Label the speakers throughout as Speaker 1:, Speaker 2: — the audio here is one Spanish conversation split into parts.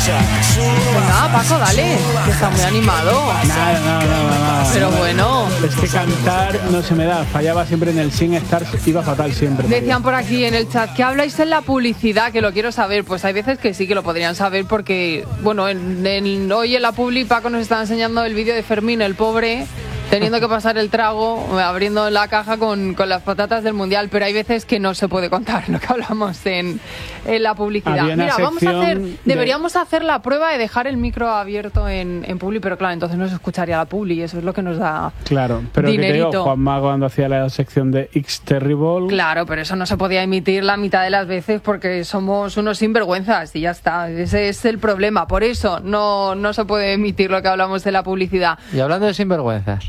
Speaker 1: Venga, Paco, dale, que está muy animado.
Speaker 2: Nada.
Speaker 1: Pero bueno.
Speaker 2: Es que cantar no se me da. Fallaba siempre en el SingStar, iba fatal siempre.
Speaker 1: Decían por aquí en el chat que habláis en la publicidad, que lo quiero saber. Pues hay veces que sí que lo podrían saber porque, bueno, hoy en la publi Paco nos está enseñando el vídeo de Fermín, el pobre, teniendo que pasar el trago, abriendo la caja con las patatas del Mundial, pero hay veces que no se puede contar lo que hablamos en la publicidad. Mira, deberíamos hacer la prueba de dejar el micro abierto en publi, pero claro, entonces no se escucharía la publi, eso es lo que nos da
Speaker 2: pero
Speaker 1: dinerito.
Speaker 2: Que te digo, Juanma cuando hacía la sección de X Terrible...
Speaker 1: Claro, pero eso no se podía emitir la mitad de las veces porque somos unos sinvergüenzas y ya está, ese es el problema, por eso no se puede emitir lo que hablamos de la publicidad.
Speaker 3: Y hablando de sinvergüenzas...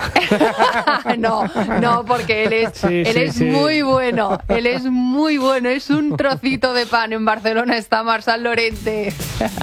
Speaker 1: no, porque él es muy bueno, es un trocito de pan. En Barcelona está Marsal Lorente.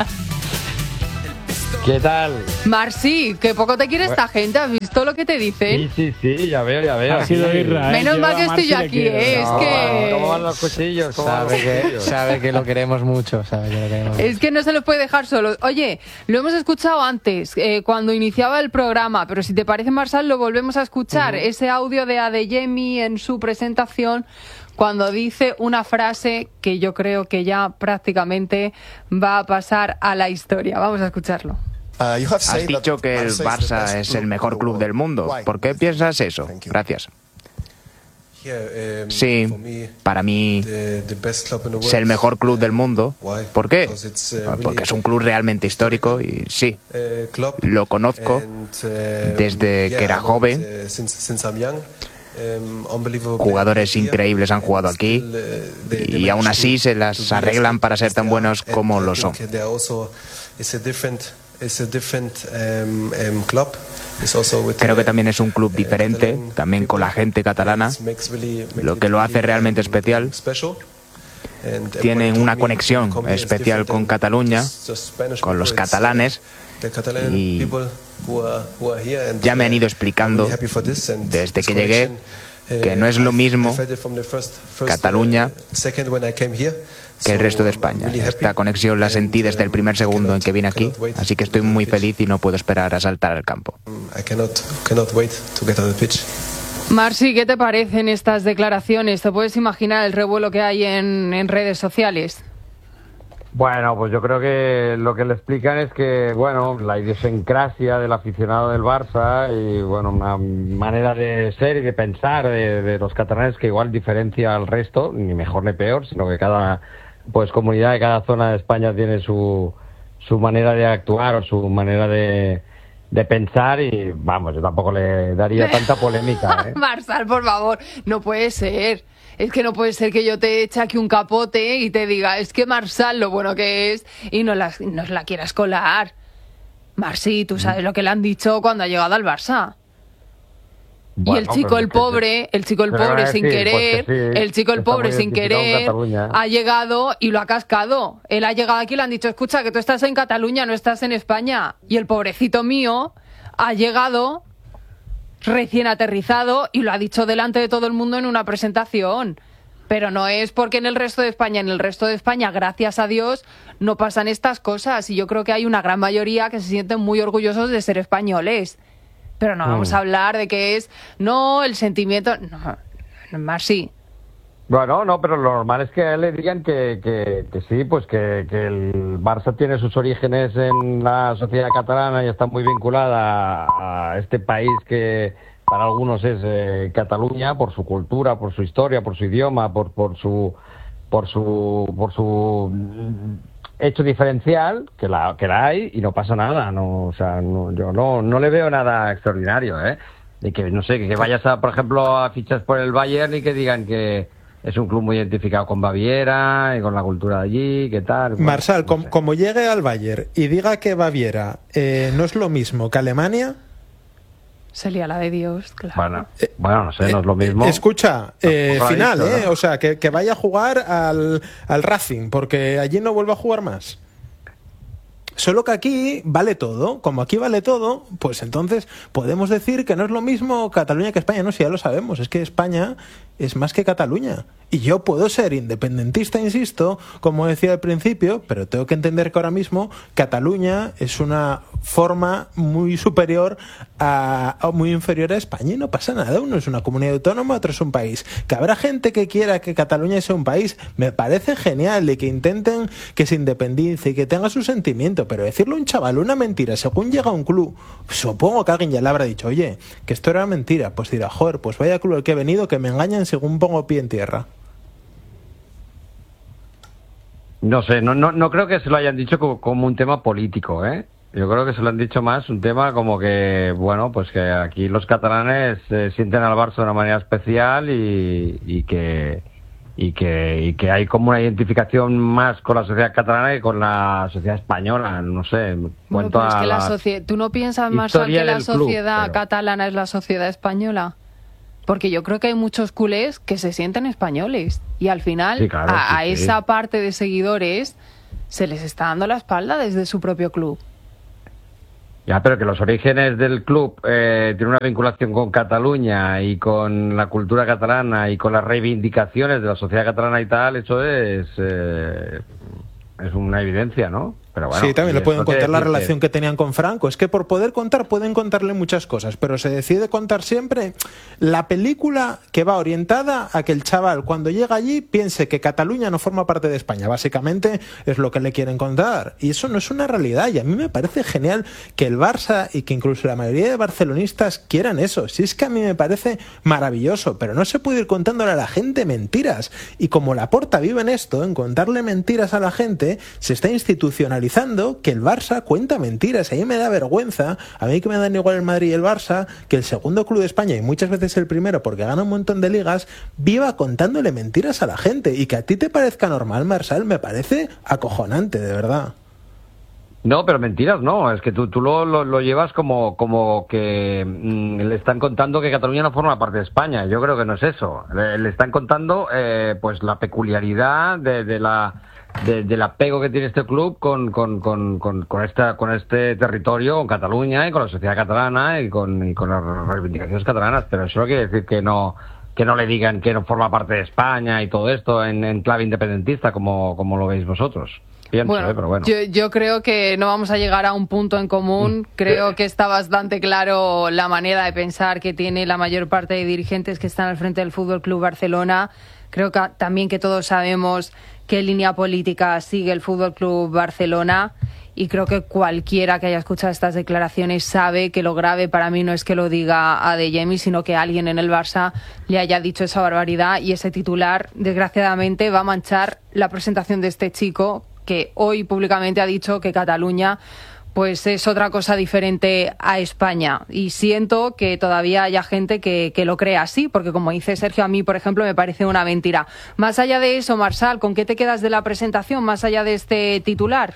Speaker 4: ¿Qué tal?
Speaker 1: Marci, que poco te quiere esta gente, ¿has visto lo que te dicen?
Speaker 4: Sí, ya veo.
Speaker 2: Ha sido Israel.
Speaker 1: Menos mal que estoy yo aquí, es que...
Speaker 4: ¿Cómo van los cuchillos?
Speaker 3: Sabe que lo queremos mucho,
Speaker 1: Es que no se los puede dejar solos. Oye, lo hemos escuchado antes, cuando iniciaba el programa, pero si te parece, Marsal, lo volvemos a escuchar. Ese audio de Adeyemi en su presentación, cuando dice una frase que yo creo que ya prácticamente va a pasar a la historia. Vamos a escucharlo.
Speaker 5: Has dicho que el Barça es el mejor club del mundo. ¿Por qué piensas eso? Gracias. Sí, para mí es el mejor club del mundo. ¿Por qué? Porque es un club realmente histórico y sí, lo conozco desde que era joven. Jugadores increíbles han jugado aquí y aún así se las arreglan para ser tan buenos como lo son. Creo que también es un club diferente, también con la gente catalana, lo que lo hace realmente especial. Tienen una conexión especial con Cataluña, con los catalanes, y ya me han ido explicando desde que llegué que no es lo mismo Cataluña que el resto de España. Esta conexión la sentí desde el primer segundo en que vine aquí, así que estoy muy feliz y no puedo esperar a saltar al campo.
Speaker 1: Marci, ¿qué te parecen estas declaraciones? ¿Te puedes imaginar el revuelo que hay en redes sociales?
Speaker 4: Bueno, pues yo creo que lo que le explican es que, bueno, la idiosincrasia del aficionado del Barça y, bueno, una manera de ser y de pensar de los catalanes que igual diferencia al resto, ni mejor ni peor, sino que cada comunidad de cada zona de España tiene su manera de actuar o su manera de pensar y, vamos, yo tampoco le daría tanta polémica, ¿eh?
Speaker 1: Marsal, por favor, no puede ser. Es que no puede ser que yo te eche aquí un capote y te diga, es que Marsal lo bueno que es y nos la quieras colar. Marci, tú sabes lo que le han dicho cuando ha llegado al Barça. Bueno, y el chico el pobre sin querer ha llegado y lo ha cascado. Él ha llegado aquí y le han dicho, escucha, que tú estás en Cataluña, no estás en España. Y el pobrecito mío ha llegado recién aterrizado y lo ha dicho delante de todo el mundo en una presentación. Pero no es porque en el resto de España, gracias a Dios, no pasan estas cosas. Y yo creo que hay una gran mayoría que se sienten muy orgullosos de ser españoles. Pero no vamos a hablar de que es, no, el sentimiento, no, más sí.
Speaker 4: Bueno, no, pero lo normal es que a él le digan que sí, pues que el Barça tiene sus orígenes en la sociedad catalana y está muy vinculada a este país que para algunos es Cataluña, por su cultura, por su historia, por su idioma, por su hecho diferencial, que la hay y no pasa nada, yo no le veo nada extraordinario, y que no sé, que vayas por ejemplo a fichas por el Bayern y que digan que es un club muy identificado con Baviera y con la cultura de allí, ¿qué tal?
Speaker 6: Marsal, no sé. Como llegue al Bayern y diga que Baviera no es lo mismo que Alemania,
Speaker 1: sería la de Dios, claro.
Speaker 4: Bueno, no sé, no es lo mismo.
Speaker 6: Escucha, final, ¿no? O sea, que vaya a jugar al Racing, porque allí no vuelva a jugar más. Solo que aquí vale todo. Como aquí vale todo, pues entonces podemos decir que no es lo mismo Cataluña que España. No, si ya lo sabemos, es que España es más que Cataluña. Y yo puedo ser independentista, insisto, como decía al principio, pero tengo que entender que ahora mismo Cataluña es una forma muy superior muy inferior a España y no pasa nada. Uno es una comunidad autónoma, otro es un país. Que habrá gente que quiera que Cataluña sea un país, me parece genial, y que intenten que se independice y que tenga su sentimiento, pero decirle a un chaval una mentira según llega a un club, supongo que alguien ya le habrá dicho, oye, que esto era mentira, pues dirá, joder, pues vaya club al que he venido, que me engañan según pongo pie en tierra.
Speaker 4: No sé, no creo que se lo hayan dicho como un tema político, ¿eh? Yo creo que se lo han dicho más un tema como que, bueno, pues que aquí los catalanes sienten al Barça de una manera especial y que hay como una identificación más con la sociedad catalana que con la sociedad española, no sé.
Speaker 1: Bueno, pero es que ¿tú no piensas más que la sociedad catalana es la sociedad española? Porque yo creo que hay muchos culés que se sienten españoles y al final
Speaker 4: sí, claro,
Speaker 1: a esa parte de seguidores se les está dando la espalda desde su propio club.
Speaker 4: Ya, pero que los orígenes del club tienen una vinculación con Cataluña y con la cultura catalana y con las reivindicaciones de la sociedad catalana y tal, eso es una evidencia, ¿no? Pero bueno,
Speaker 6: sí, también le pueden contar la relación que tenían con Franco. Es que por poder contar, pueden contarle muchas cosas, pero se decide contar siempre la película que va orientada a que el chaval, cuando llega allí, piense que Cataluña no forma parte de España. Básicamente es lo que le quieren contar. Y eso no es una realidad. Y a mí me parece genial que el Barça y que incluso la mayoría de barcelonistas quieran eso. Si es que a mí me parece maravilloso, pero no se puede ir contándole a la gente mentiras. Y como Laporta vive en esto, en contarle mentiras a la gente, se está institucionalizando que el Barça cuenta mentiras. A mí me da vergüenza, a mí que me dan igual el Madrid y el Barça, que el segundo club de España, y muchas veces el primero porque gana un montón de ligas, viva contándole mentiras a la gente. Y que a ti te parezca normal, Marsal, me parece acojonante, de verdad.
Speaker 4: No, pero mentiras no, es que tú lo llevas como que le están contando que Cataluña no forma parte de España. Yo creo que no es eso. Le están contando pues la peculiaridad del apego que tiene este club con este territorio, con Cataluña y con la sociedad catalana y con las reivindicaciones catalanas, pero eso no quiere decir que no le digan que no forma parte de España y todo esto en clave independentista como lo veis vosotros. Pienso, pero bueno.
Speaker 1: Yo creo que no vamos a llegar a un punto en común. Creo que está bastante claro la manera de pensar que tiene la mayor parte de dirigentes que están al frente del Fútbol Club Barcelona. Creo que también que todos sabemos qué línea política sigue el Fútbol Club Barcelona, y creo que cualquiera que haya escuchado estas declaraciones sabe que lo grave para mí no es que lo diga Adeyemi, sino que alguien en el Barça le haya dicho esa barbaridad, y ese titular desgraciadamente va a manchar la presentación de este chico que hoy públicamente ha dicho que Cataluña pues es otra cosa diferente a España, y siento que todavía haya gente que lo crea así, porque como dice Sergio, a mí por ejemplo me parece una mentira. Más allá de eso, Marsal, ¿con qué te quedas de la presentación, más allá de este titular?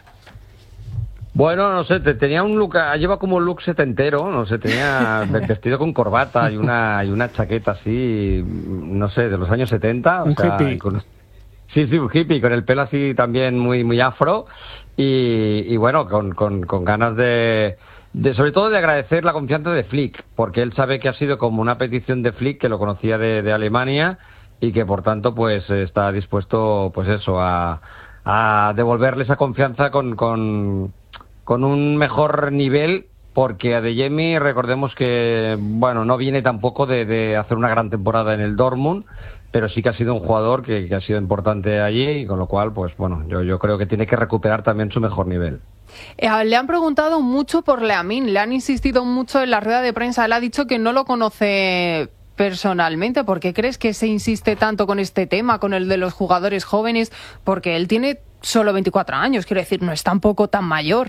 Speaker 4: Bueno, no sé, tenía un look, lleva como un look setentero, no sé, tenía vestido con corbata y una chaqueta así, no sé, de los años 70.
Speaker 2: Un hippie.
Speaker 4: Sí, un hippie, con el pelo así también muy afro. Y bueno, con ganas de sobre todo de agradecer la confianza de Flick, porque él sabe que ha sido como una petición de Flick, que lo conocía de Alemania, y que por tanto pues está dispuesto pues eso a devolverle esa confianza con un mejor nivel, porque Adeyemi, recordemos que bueno, no viene tampoco de hacer una gran temporada en el Dortmund, pero sí que ha sido un jugador que ha sido importante allí, y con lo cual, pues bueno, yo creo que tiene que recuperar también su mejor nivel.
Speaker 1: Le han preguntado mucho por Lamine, le han insistido mucho en la rueda de prensa, él ha dicho que no lo conoce personalmente. ¿Por qué crees que se insiste tanto con este tema, con el de los jugadores jóvenes? Porque él tiene solo 24 años, quiero decir, no es tampoco tan mayor.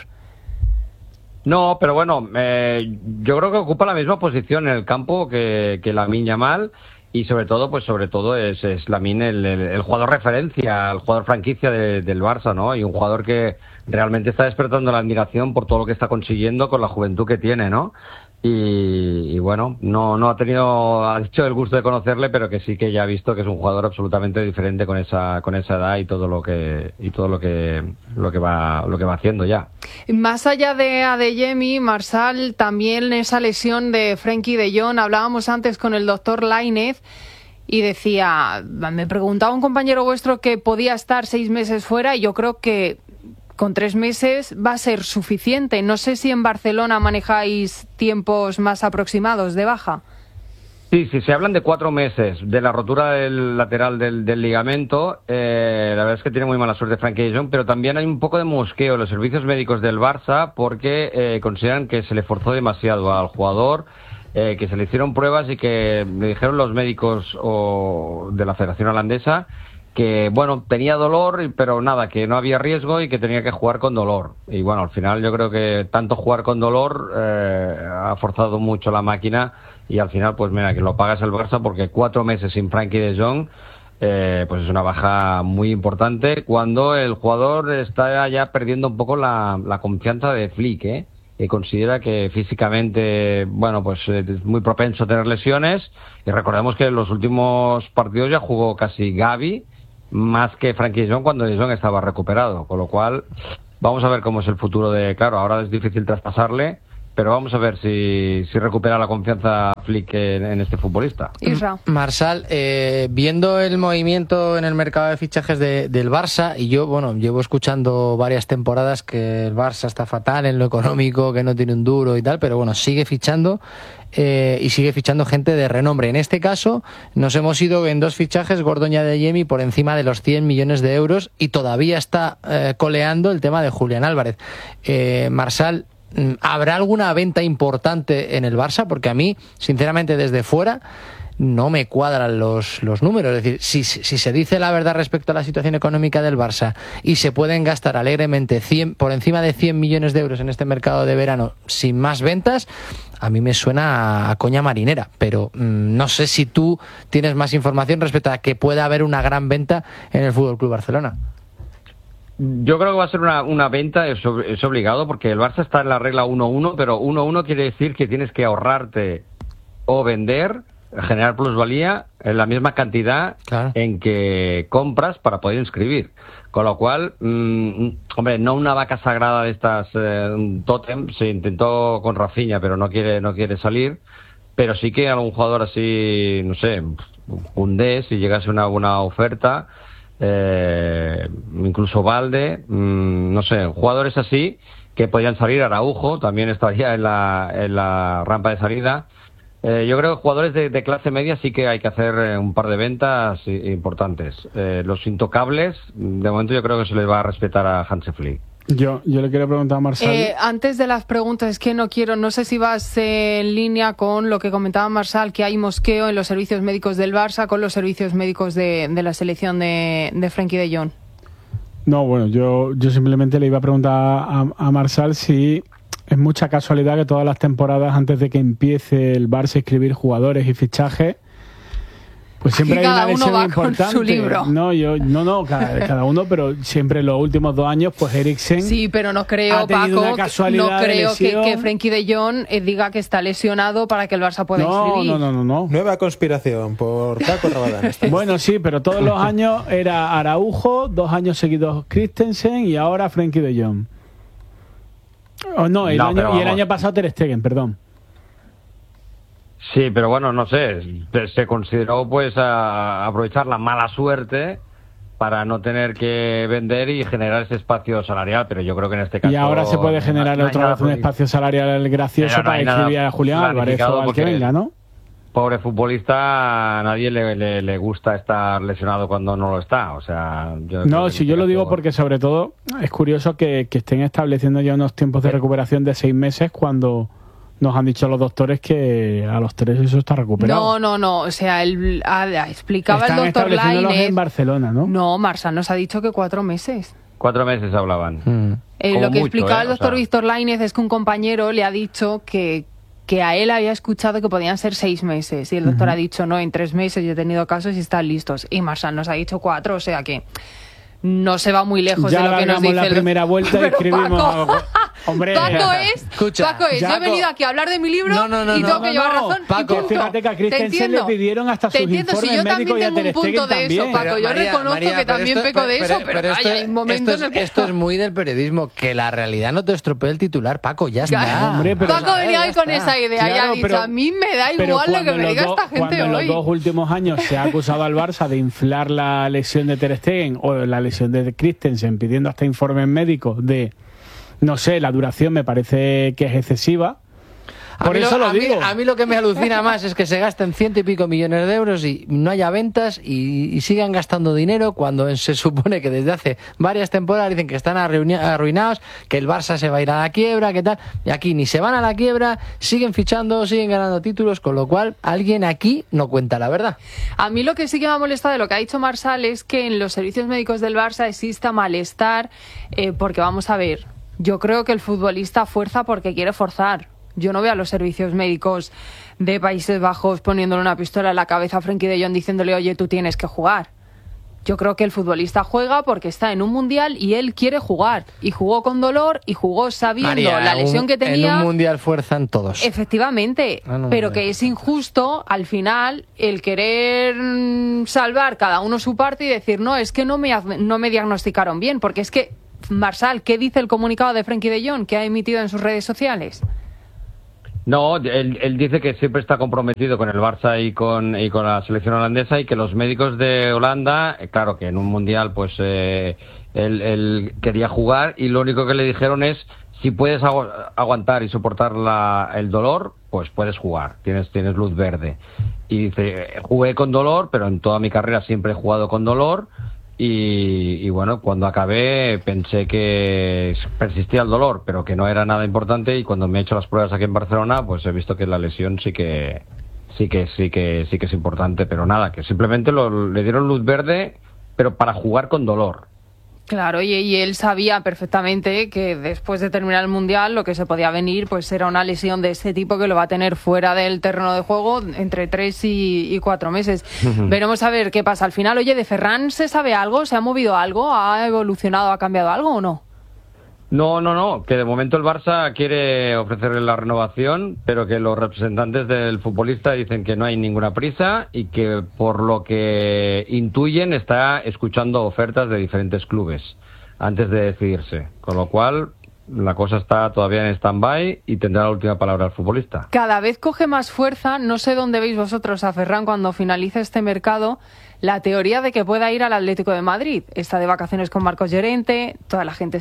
Speaker 4: No, pero bueno, yo creo que ocupa la misma posición en el campo que Lamine Yamal. Y sobre todo es Lamine el jugador referencia, el jugador franquicia del Barça, ¿no? Y un jugador que realmente está despertando la admiración por todo lo que está consiguiendo con la juventud que tiene, ¿no? Y bueno, no ha hecho el gusto de conocerle, pero que sí que ya ha visto que es un jugador absolutamente diferente con esa edad y todo lo que va haciendo ya.
Speaker 1: Más allá de Adeyemi, Marsal, también esa lesión de Frenkie de Jong, hablábamos antes con el doctor Lainez, y decía, me preguntaba un compañero vuestro que podía estar 6 meses fuera y yo creo que con 3 meses va a ser suficiente. No sé si en Barcelona manejáis tiempos más aproximados de baja.
Speaker 4: Sí, se hablan de 4 meses de la rotura del lateral del ligamento. La verdad es que tiene muy mala suerte Frenkie de Jong, pero también hay un poco de mosqueo en los servicios médicos del Barça porque consideran que se le forzó demasiado al jugador, que se le hicieron pruebas y que le dijeron los médicos de la Federación Holandesa que, bueno, tenía dolor, pero nada, que no había riesgo y que tenía que jugar con dolor. Y bueno, al final yo creo que tanto jugar con dolor ha forzado mucho la máquina. Y al final, pues mira, que lo pagas el Barça porque 4 meses sin Frenkie de Jong, pues es una baja muy importante cuando el jugador está ya perdiendo un poco la confianza de Flick, que considera que físicamente, bueno, pues es muy propenso a tener lesiones. Y recordemos que en los últimos partidos ya jugó casi Gavi, más que Frenkie de Jong cuando de Jong estaba recuperado. Con lo cual, vamos a ver cómo es el futuro claro, ahora es difícil traspasarle, pero vamos a ver si recupera la confianza Flick en este futbolista.
Speaker 3: Marsal, viendo el movimiento en el mercado de fichajes del Barça, y yo, bueno, llevo escuchando varias temporadas que el Barça está fatal en lo económico, que no tiene un duro y tal, pero bueno, sigue fichando y sigue fichando gente de renombre. En este caso, nos hemos ido en 2 fichajes, Gordon y Adeyemi, por encima de los 100 millones de euros y todavía está coleando el tema de Julián Álvarez. Marsal, ¿habrá alguna venta importante en el Barça? Porque a mí, sinceramente, desde fuera no me cuadran los números. Es decir, si se dice la verdad respecto a la situación económica del Barça y se pueden gastar alegremente por encima de 100 millones de euros en este mercado de verano sin más ventas, a mí me suena a coña marinera. Pero no sé si tú tienes más información respecto a que pueda haber una gran venta en el FC Barcelona.
Speaker 4: Yo creo que va a ser una venta, es obligado, porque el Barça está en la regla 1-1, pero 1-1 quiere decir que tienes que ahorrarte o vender, generar plusvalía en la misma cantidad en que compras para poder inscribir. Con lo cual, hombre, no una vaca sagrada de estas tótem, se intentó con Rafinha, pero no quiere salir, pero sí que algún jugador así, no sé, Koundé, si llegase una buena oferta, incluso Valde, no sé, jugadores así que podían salir. Araujo también estaría en la rampa de salida. Yo creo que jugadores de clase media sí que hay que hacer un par de ventas importantes. Los intocables, de momento yo creo que se les va a respetar a Hansi Flick.
Speaker 2: Yo le quiero preguntar a Marsal.
Speaker 1: Antes de las preguntas, es que no sé si vas en línea con lo que comentaba Marsal, que hay mosqueo en los servicios médicos del Barça con los servicios médicos de la selección de Frenkie de Jong.
Speaker 2: No, bueno, yo simplemente le iba a preguntar a Marsal si es mucha casualidad que todas las temporadas antes de que empiece el Barça a escribir jugadores y fichajes, pues siempre hay una lesión importante. Con su libro. No, cada uno, pero siempre en los últimos 2 años, pues Eriksen.
Speaker 1: Sí, pero no creo, Paco, no creo que Frenkie de Jong diga que está lesionado para que el Barça pueda inscribir.
Speaker 6: No. Nueva conspiración por Paco Rabadán.
Speaker 2: Bueno, sí, pero todos los años era Araujo, 2 años seguidos Christensen y ahora Frenkie de Jong. El año pasado Ter Stegen, perdón.
Speaker 4: Sí, pero bueno, no sé, se consideró pues aprovechar la mala suerte para no tener que vender y generar ese espacio salarial, pero yo creo que en este caso...
Speaker 2: Y ahora se puede generar otra vez un espacio salarial gracioso para inscribir a Julián Álvarez o al que venga, ¿no?
Speaker 4: Pobre futbolista, a nadie le gusta estar lesionado cuando no lo está, o sea...
Speaker 2: Yo lo digo porque sobre todo es curioso que estén estableciendo ya unos tiempos de recuperación de 6 meses cuando... Nos han dicho los doctores que a los 3 eso está recuperado.
Speaker 1: No. O sea, explicaba el doctor
Speaker 2: Lainez en Barcelona, ¿no?
Speaker 1: No, Marsal nos ha dicho que 4 meses.
Speaker 4: 4 meses hablaban.
Speaker 1: Lo que explicaba el doctor Víctor Lainez es que un compañero le ha dicho que a él había escuchado que podían ser 6 meses. Y el doctor ha dicho, no, en 3 meses yo he tenido casos y están listos. Y Marsal nos ha dicho 4, o sea que... No se va muy lejos
Speaker 2: ya
Speaker 1: de lo que nos dice
Speaker 2: la primera vuelta y escribimos
Speaker 1: Paco,
Speaker 2: Hombre,
Speaker 1: Paco es,
Speaker 3: escucha,
Speaker 1: yo he venido aquí a hablar de mi libro y tengo que llevar razón.
Speaker 2: Paco, fíjate que a Christensen le pidieron hasta sus informes médicos y a Ter Stegen también.
Speaker 1: Paco, yo reconozco que también peco de eso, pero hay momentos en el que...
Speaker 3: Esto es muy del periodismo, que la realidad no te estropee el titular, Paco, ya está.
Speaker 2: Hombre, pero
Speaker 1: Paco venía hoy con esa idea y ha dicho, a mí me da igual lo que me diga esta gente
Speaker 2: cuando
Speaker 1: hoy.
Speaker 2: En los 2 últimos años se ha acusado al Barça de inflar la lesión de Ter Stegen o la lesión de Christensen, pidiendo hasta informes médicos de, no sé, la duración me parece que es excesiva. Por eso lo digo.
Speaker 3: A mí lo que me alucina más es que se gasten 100 y pico millones de euros y no haya ventas y sigan gastando dinero cuando se supone que desde hace varias temporadas dicen que están arruinados, que el Barça se va a ir a la quiebra, que tal. Y aquí ni se van a la quiebra, siguen fichando, siguen ganando títulos, con lo cual alguien aquí no cuenta la verdad.
Speaker 1: A mí lo que sí que me ha molestado de lo que ha dicho Marsal es que en los servicios médicos del Barça exista malestar, porque vamos a ver, yo creo que el futbolista fuerza porque quiere forzar. Yo no veo a los servicios médicos de Países Bajos poniéndole una pistola en la cabeza a Frenkie de Jong diciéndole, oye, tú tienes que jugar. Yo creo que el futbolista juega porque está en un mundial y él quiere jugar. Y jugó con dolor y jugó sabiendo
Speaker 3: María,
Speaker 1: la lesión que tenía.
Speaker 3: En un mundial fuerzan todos.
Speaker 1: Efectivamente, pero que es injusto al final el querer salvar cada uno su parte y decir, no, es que no me diagnosticaron bien. Porque es que, Marsal, ¿qué dice el comunicado de Frenkie de Jong que ha emitido en sus redes sociales?
Speaker 4: No, él dice que siempre está comprometido con el Barça y con la selección holandesa y que los médicos de Holanda, claro que en un mundial pues él quería jugar y lo único que le dijeron es si puedes aguantar y soportar el dolor, pues puedes jugar, tienes luz verde. Y dice, jugué con dolor, pero en toda mi carrera siempre he jugado con dolor. Y bueno, cuando acabé pensé que persistía el dolor, pero que no era nada importante, y cuando me he hecho las pruebas aquí en Barcelona, pues he visto que la lesión sí que es importante, pero nada, que simplemente le dieron luz verde, pero para jugar con dolor.
Speaker 1: Claro, y él sabía perfectamente que después de terminar el Mundial lo que se podía venir pues era una lesión de este tipo que lo va a tener fuera del terreno de juego entre 3 y 4 meses. Veremos a ver qué pasa al final. Oye, ¿de Ferran se sabe algo? ¿Se ha movido algo? ¿Ha evolucionado? ¿Ha cambiado algo o no?
Speaker 4: No, que de momento el Barça quiere ofrecerle la renovación, pero que los representantes del futbolista dicen que no hay ninguna prisa y que por lo que intuyen está escuchando ofertas de diferentes clubes antes de decidirse, con lo cual la cosa está todavía en stand-by y tendrá la última palabra el futbolista.
Speaker 1: Cada vez coge más fuerza, no sé dónde veis vosotros a Ferran cuando finalice este mercado, la teoría de que pueda ir al Atlético de Madrid. Está de vacaciones con Marcos Llorente, toda la gente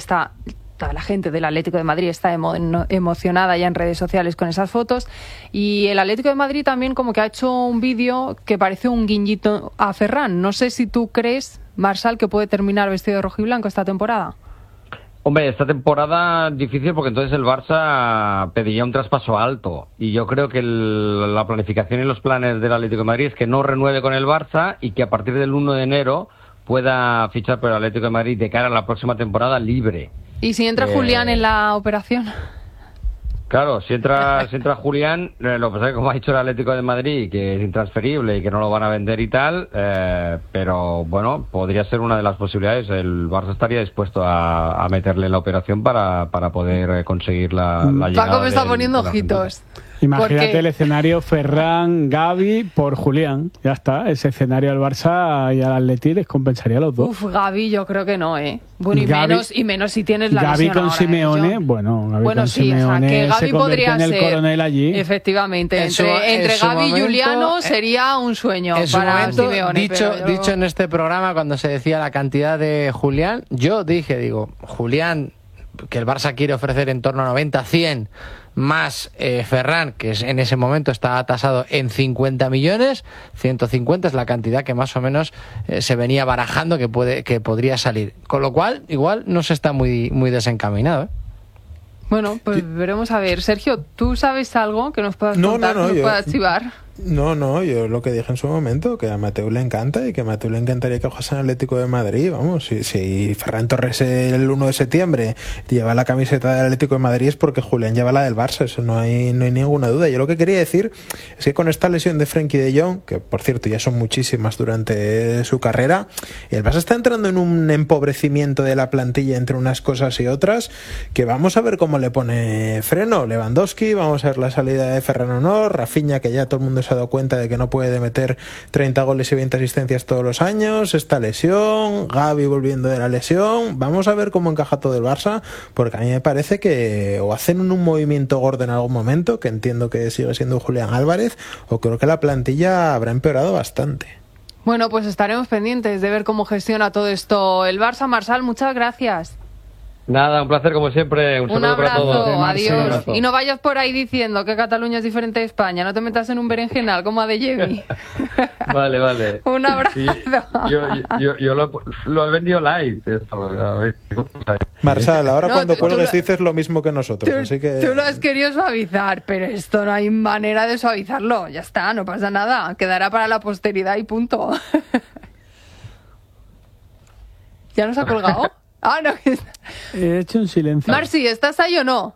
Speaker 1: del Atlético de Madrid está emocionada ya en redes sociales con esas fotos, y el Atlético de Madrid también como que ha hecho un vídeo que parece un guiñito a Ferran. No sé si tú crees, Marsal, que puede terminar vestido de rojiblanco esta temporada.
Speaker 4: Hombre, esta temporada difícil porque entonces el Barça pediría un traspaso alto, y yo creo que la planificación y los planes del Atlético de Madrid es que no renueve con el Barça y que a partir del 1 de enero pueda fichar por el Atlético de Madrid de cara a la próxima temporada libre.
Speaker 1: ¿Y si entra Julián en la operación?
Speaker 4: Claro, si entra Julián, lo que pasa es que como ha dicho el Atlético de Madrid, que es intransferible y que no lo van a vender y tal, pero bueno, podría ser una de las posibilidades. El Barça estaría dispuesto a meterle en la operación para poder conseguir la llegada.
Speaker 1: Paco me está poniendo ojitos.
Speaker 2: Imagínate el escenario Ferran, Gavi por Julián. Ya está, ese escenario al Barça y al Atleti les compensaría a los dos.
Speaker 1: Uf, Gavi yo creo que no, ¿eh? Bueno, y menos si tienes la
Speaker 2: Gavi
Speaker 1: lesión
Speaker 2: con
Speaker 1: ahora,
Speaker 2: Simeone,
Speaker 1: Gavi
Speaker 2: con
Speaker 1: sí,
Speaker 2: Simeone
Speaker 1: que Gavi
Speaker 2: se
Speaker 1: podría
Speaker 2: en el
Speaker 1: ser,
Speaker 2: coronel allí.
Speaker 1: Efectivamente, entre Gavi y Juliano sería un sueño para
Speaker 3: momento,
Speaker 1: Simeone.
Speaker 3: Dicho en este programa, cuando se decía la cantidad de Julián, yo digo, Julián, que el Barça quiere ofrecer en torno a 90, 100, más Ferran, que en ese momento está tasado en 50 millones, 150 es la cantidad que más o menos se venía barajando que podría salir. Con lo cual, igual no se está muy desencaminado, ¿eh?
Speaker 1: Bueno, pues veremos a ver. Sergio, ¿tú sabes algo que nos puedas contar, que nos puedas chivar?
Speaker 6: No, yo lo que dije en su momento, que a Mateu le encanta y que a Mateu le encantaría que jugase en Atlético de Madrid. Vamos, si Ferran Torres el 1 de septiembre lleva la camiseta del Atlético de Madrid es porque Julián lleva la del Barça, eso no hay ninguna duda. Yo lo que quería decir es que con esta lesión de Frenkie de Jong, que por cierto ya son muchísimas durante su carrera, el Barça está entrando en un empobrecimiento de la plantilla entre unas cosas y otras, que vamos a ver cómo le pone freno Lewandowski, vamos a ver la salida de Ferran Honor, Rafinha, que ya todo el mundo se ha dado cuenta de que no puede meter 30 goles y 20 asistencias todos los años, esta lesión, Gavi volviendo de la lesión. Vamos a ver cómo encaja todo el Barça, porque a mí me parece que o hacen un movimiento gordo en algún momento, que entiendo que sigue siendo Julián Álvarez, o creo que la plantilla habrá empeorado bastante.
Speaker 1: Bueno, pues estaremos pendientes de ver cómo gestiona todo esto el Barça. Marsal, muchas gracias.
Speaker 4: Nada, un placer como siempre. Un saludo para todos.
Speaker 1: Adiós. Y no vayas por ahí diciendo que Cataluña es diferente de España. No te metas en un berenjenal como a De Jevi.
Speaker 4: Vale.
Speaker 1: Un abrazo.
Speaker 4: Sí, yo lo he vendido live.
Speaker 6: Marsal, ahora cuando cuelgues dices lo mismo que nosotros. Así que...
Speaker 1: Tú lo has querido suavizar, pero esto no hay manera de suavizarlo. Ya está, no pasa nada. Quedará para la posteridad y punto. ¿Ya nos ha colgado? Ah, no.
Speaker 2: He hecho un silencio.
Speaker 1: Marci, ¿estás ahí o no?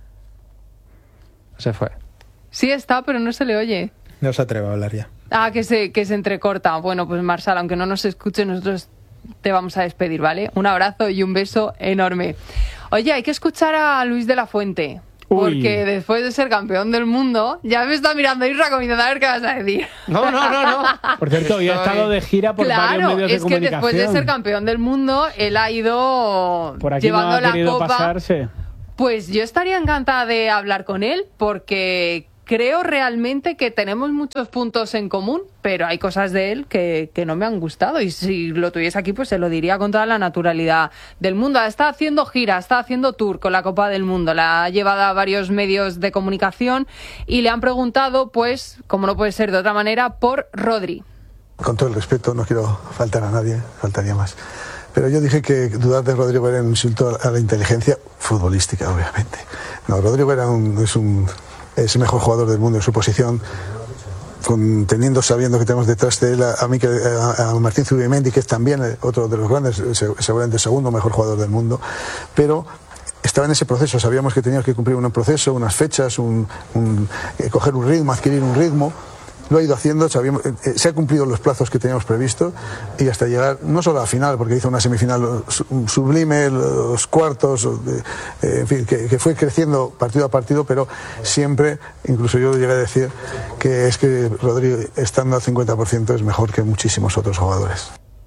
Speaker 3: Se fue.
Speaker 1: Sí está, pero no se le oye.
Speaker 6: No se atreve a hablar ya.
Speaker 1: Ah, que se entrecorta. Bueno, pues Marsal, aunque no nos escuche, nosotros te vamos a despedir, ¿vale? Un abrazo y un beso enorme. Oye, hay que escuchar a Luis de la Fuente. Porque después de ser campeón del mundo, ya me está mirando Isra como diciendo, a ver qué vas a decir.
Speaker 3: No.
Speaker 2: Por cierto, hoy ha estado de gira por varios medios de comunicación. Claro, es que
Speaker 1: después de ser campeón del mundo, él ha ido
Speaker 2: por aquí
Speaker 1: llevando
Speaker 2: no ha
Speaker 1: la copa.
Speaker 2: Pasarse.
Speaker 1: Pues yo estaría encantada de hablar con él, porque creo realmente que tenemos muchos puntos en común, pero hay cosas de él que no me han gustado, y si lo tuviese aquí pues se lo diría con toda la naturalidad del mundo. Está haciendo gira, está haciendo tour con la Copa del Mundo, la ha llevado a varios medios de comunicación y le han preguntado, pues, como no puede ser de otra manera, por Rodri.
Speaker 7: Con todo el respeto, no quiero faltar a nadie, faltaría más. Pero yo dije que dudar de Rodrigo era un insulto a la inteligencia futbolística, obviamente. No, Rodrigo es el mejor jugador del mundo en su posición, sabiendo que tenemos detrás de él a Martín Zubimendi, que es también otro de los grandes, seguramente el segundo mejor jugador del mundo, pero estaba en ese proceso, sabíamos que teníamos que cumplir un proceso, unas fechas, coger un ritmo, adquirir un ritmo. Lo ha ido haciendo, se ha cumplido los plazos que teníamos previsto y hasta llegar, no solo a la final, porque hizo una semifinal sublime, los cuartos, en fin, que fue creciendo partido a partido, pero siempre, incluso yo llegué a decir que Rodrigo, estando al 50%, es mejor que muchísimos otros jugadores.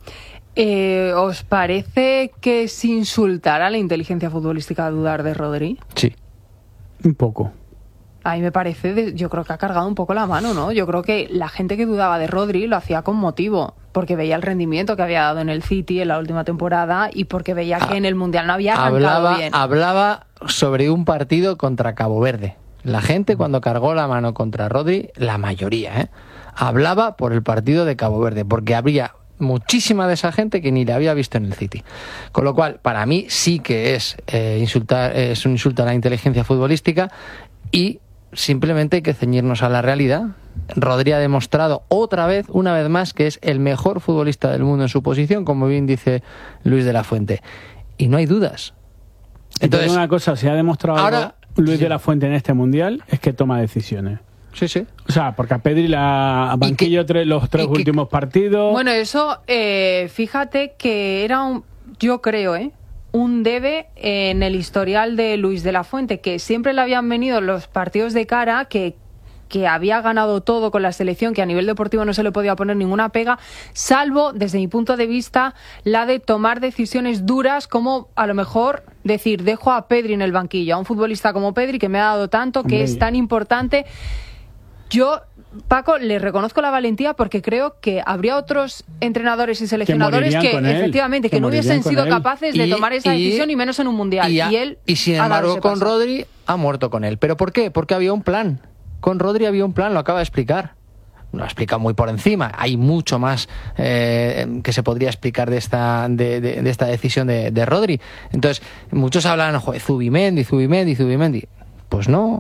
Speaker 1: ¿Os parece que es insultar a la inteligencia futbolística dudar de Rodri?
Speaker 3: Sí.
Speaker 2: Un poco.
Speaker 1: A mí me parece, yo creo que ha cargado un poco la mano, ¿no? Yo creo que la gente que dudaba de Rodri lo hacía con motivo, porque veía el rendimiento que había dado en el City en la última temporada y porque veía que en el Mundial no había arrancado bien.
Speaker 3: Hablaba sobre un partido contra Cabo Verde. La gente cuando cargó la mano contra Rodri, la mayoría, hablaba por el partido de Cabo Verde, porque habría muchísima de esa gente que ni le había visto en el City. Con lo cual, para mí sí que es un insulto a la inteligencia futbolística y simplemente hay que ceñirnos a la realidad. Rodri ha demostrado una vez más, que es el mejor futbolista del mundo en su posición, como bien dice Luis de la Fuente. Y no hay dudas.
Speaker 2: Entonces, una cosa, se ha demostrado ahora, Luis de la Fuente en este Mundial, es que toma decisiones.
Speaker 3: Sí.
Speaker 2: O sea, porque a Pedri la banquillo los tres últimos partidos.
Speaker 1: Bueno, eso, fíjate que era yo creo, un debe en el historial de Luis de la Fuente, que siempre le habían venido los partidos de cara, que había ganado todo con la selección, que a nivel deportivo no se le podía poner ninguna pega, salvo, desde mi punto de vista, la de tomar decisiones duras, como a lo mejor decir, dejo a Pedri en el banquillo, a un futbolista como Pedri, que me ha dado tanto, que es tan importante. Yo, Paco, le reconozco la valentía, porque creo que habría otros entrenadores y seleccionadores que efectivamente que no hubiesen sido capaces de tomar esa decisión, y menos en un Mundial.
Speaker 3: Y sin embargo, con Rodri ha muerto con él. ¿Pero por qué? Porque había un plan. Con Rodri había un plan, lo acaba de explicar. Lo ha explicado muy por encima. Hay mucho más que se podría explicar de esta decisión de Rodri. Entonces, muchos hablan, Zubimendi. Pues no.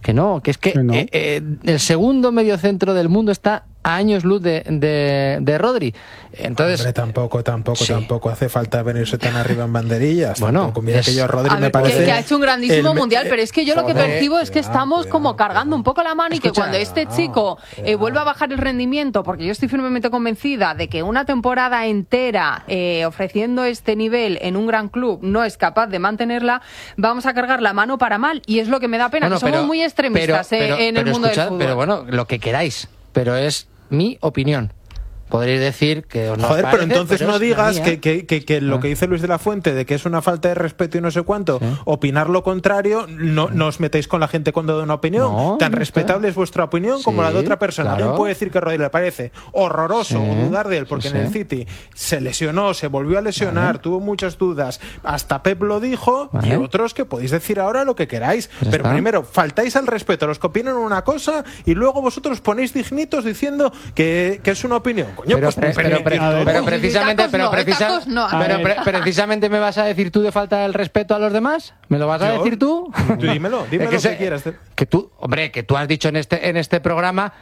Speaker 3: Que no, que es que
Speaker 2: no.
Speaker 3: El segundo mediocentro del mundo está a años luz de Rodri. Entonces,
Speaker 6: Hombre, tampoco
Speaker 3: sí.
Speaker 6: hace falta venirse tan arriba en banderillas.
Speaker 3: Bueno,
Speaker 6: tampoco. Mira que yo a Rodri
Speaker 1: A
Speaker 6: me
Speaker 1: ver,
Speaker 6: parece
Speaker 1: que ha hecho un grandísimo mundial, pero es que yo lo que percibo es que estamos como
Speaker 6: cuidado.
Speaker 1: cargando un poco la mano y que
Speaker 3: Escucha,
Speaker 1: cuando este chico vuelva a bajar el rendimiento, porque yo estoy firmemente convencida de que una temporada entera ofreciendo este nivel en un gran club no es capaz de mantenerla, vamos a cargar la mano para mal, y es lo que me da pena,
Speaker 3: bueno,
Speaker 1: que somos muy extremistas en el mundo del
Speaker 3: escuchad,
Speaker 1: fútbol.
Speaker 3: pero bueno, lo que queráis, pero es mi opinión. Podréis decir que os no os
Speaker 6: Joder,
Speaker 3: parece,
Speaker 6: pero entonces
Speaker 3: pero
Speaker 6: no
Speaker 3: es la
Speaker 6: digas
Speaker 3: mía.
Speaker 6: que lo que dice Luis de la Fuente de que es una falta de respeto y no sé cuánto, opinar lo contrario, no os metéis con la gente cuando da una opinión.
Speaker 3: No,
Speaker 6: Tan
Speaker 3: no
Speaker 6: respetable es vuestra opinión como
Speaker 3: Sí,
Speaker 6: la de otra persona.
Speaker 3: claro.
Speaker 6: Alguien puede decir que Rodri le parece horroroso
Speaker 3: Sí,
Speaker 6: o dudar de él porque
Speaker 3: sí.
Speaker 6: en el City se lesionó, se volvió a lesionar, tuvo muchas dudas, hasta Pep lo dijo, y
Speaker 3: Vale.
Speaker 6: otros que podéis decir ahora lo que queráis.
Speaker 3: Ya
Speaker 6: Pero
Speaker 3: está.
Speaker 6: primero, faltáis al respeto a los que opinan una cosa y luego vosotros ponéis dignitos diciendo que es una opinión. Coño,
Speaker 3: Pero,
Speaker 6: pues
Speaker 3: pero precisamente,
Speaker 1: tacos no, a ver.
Speaker 3: precisamente me vas a decir tú de falta del respeto a los demás. ¿Me lo vas a
Speaker 6: Yo,
Speaker 3: decir tú?
Speaker 6: Dímelo
Speaker 3: Es
Speaker 6: lo que quieras.
Speaker 3: Que tú, hombre, que tú has dicho en este programa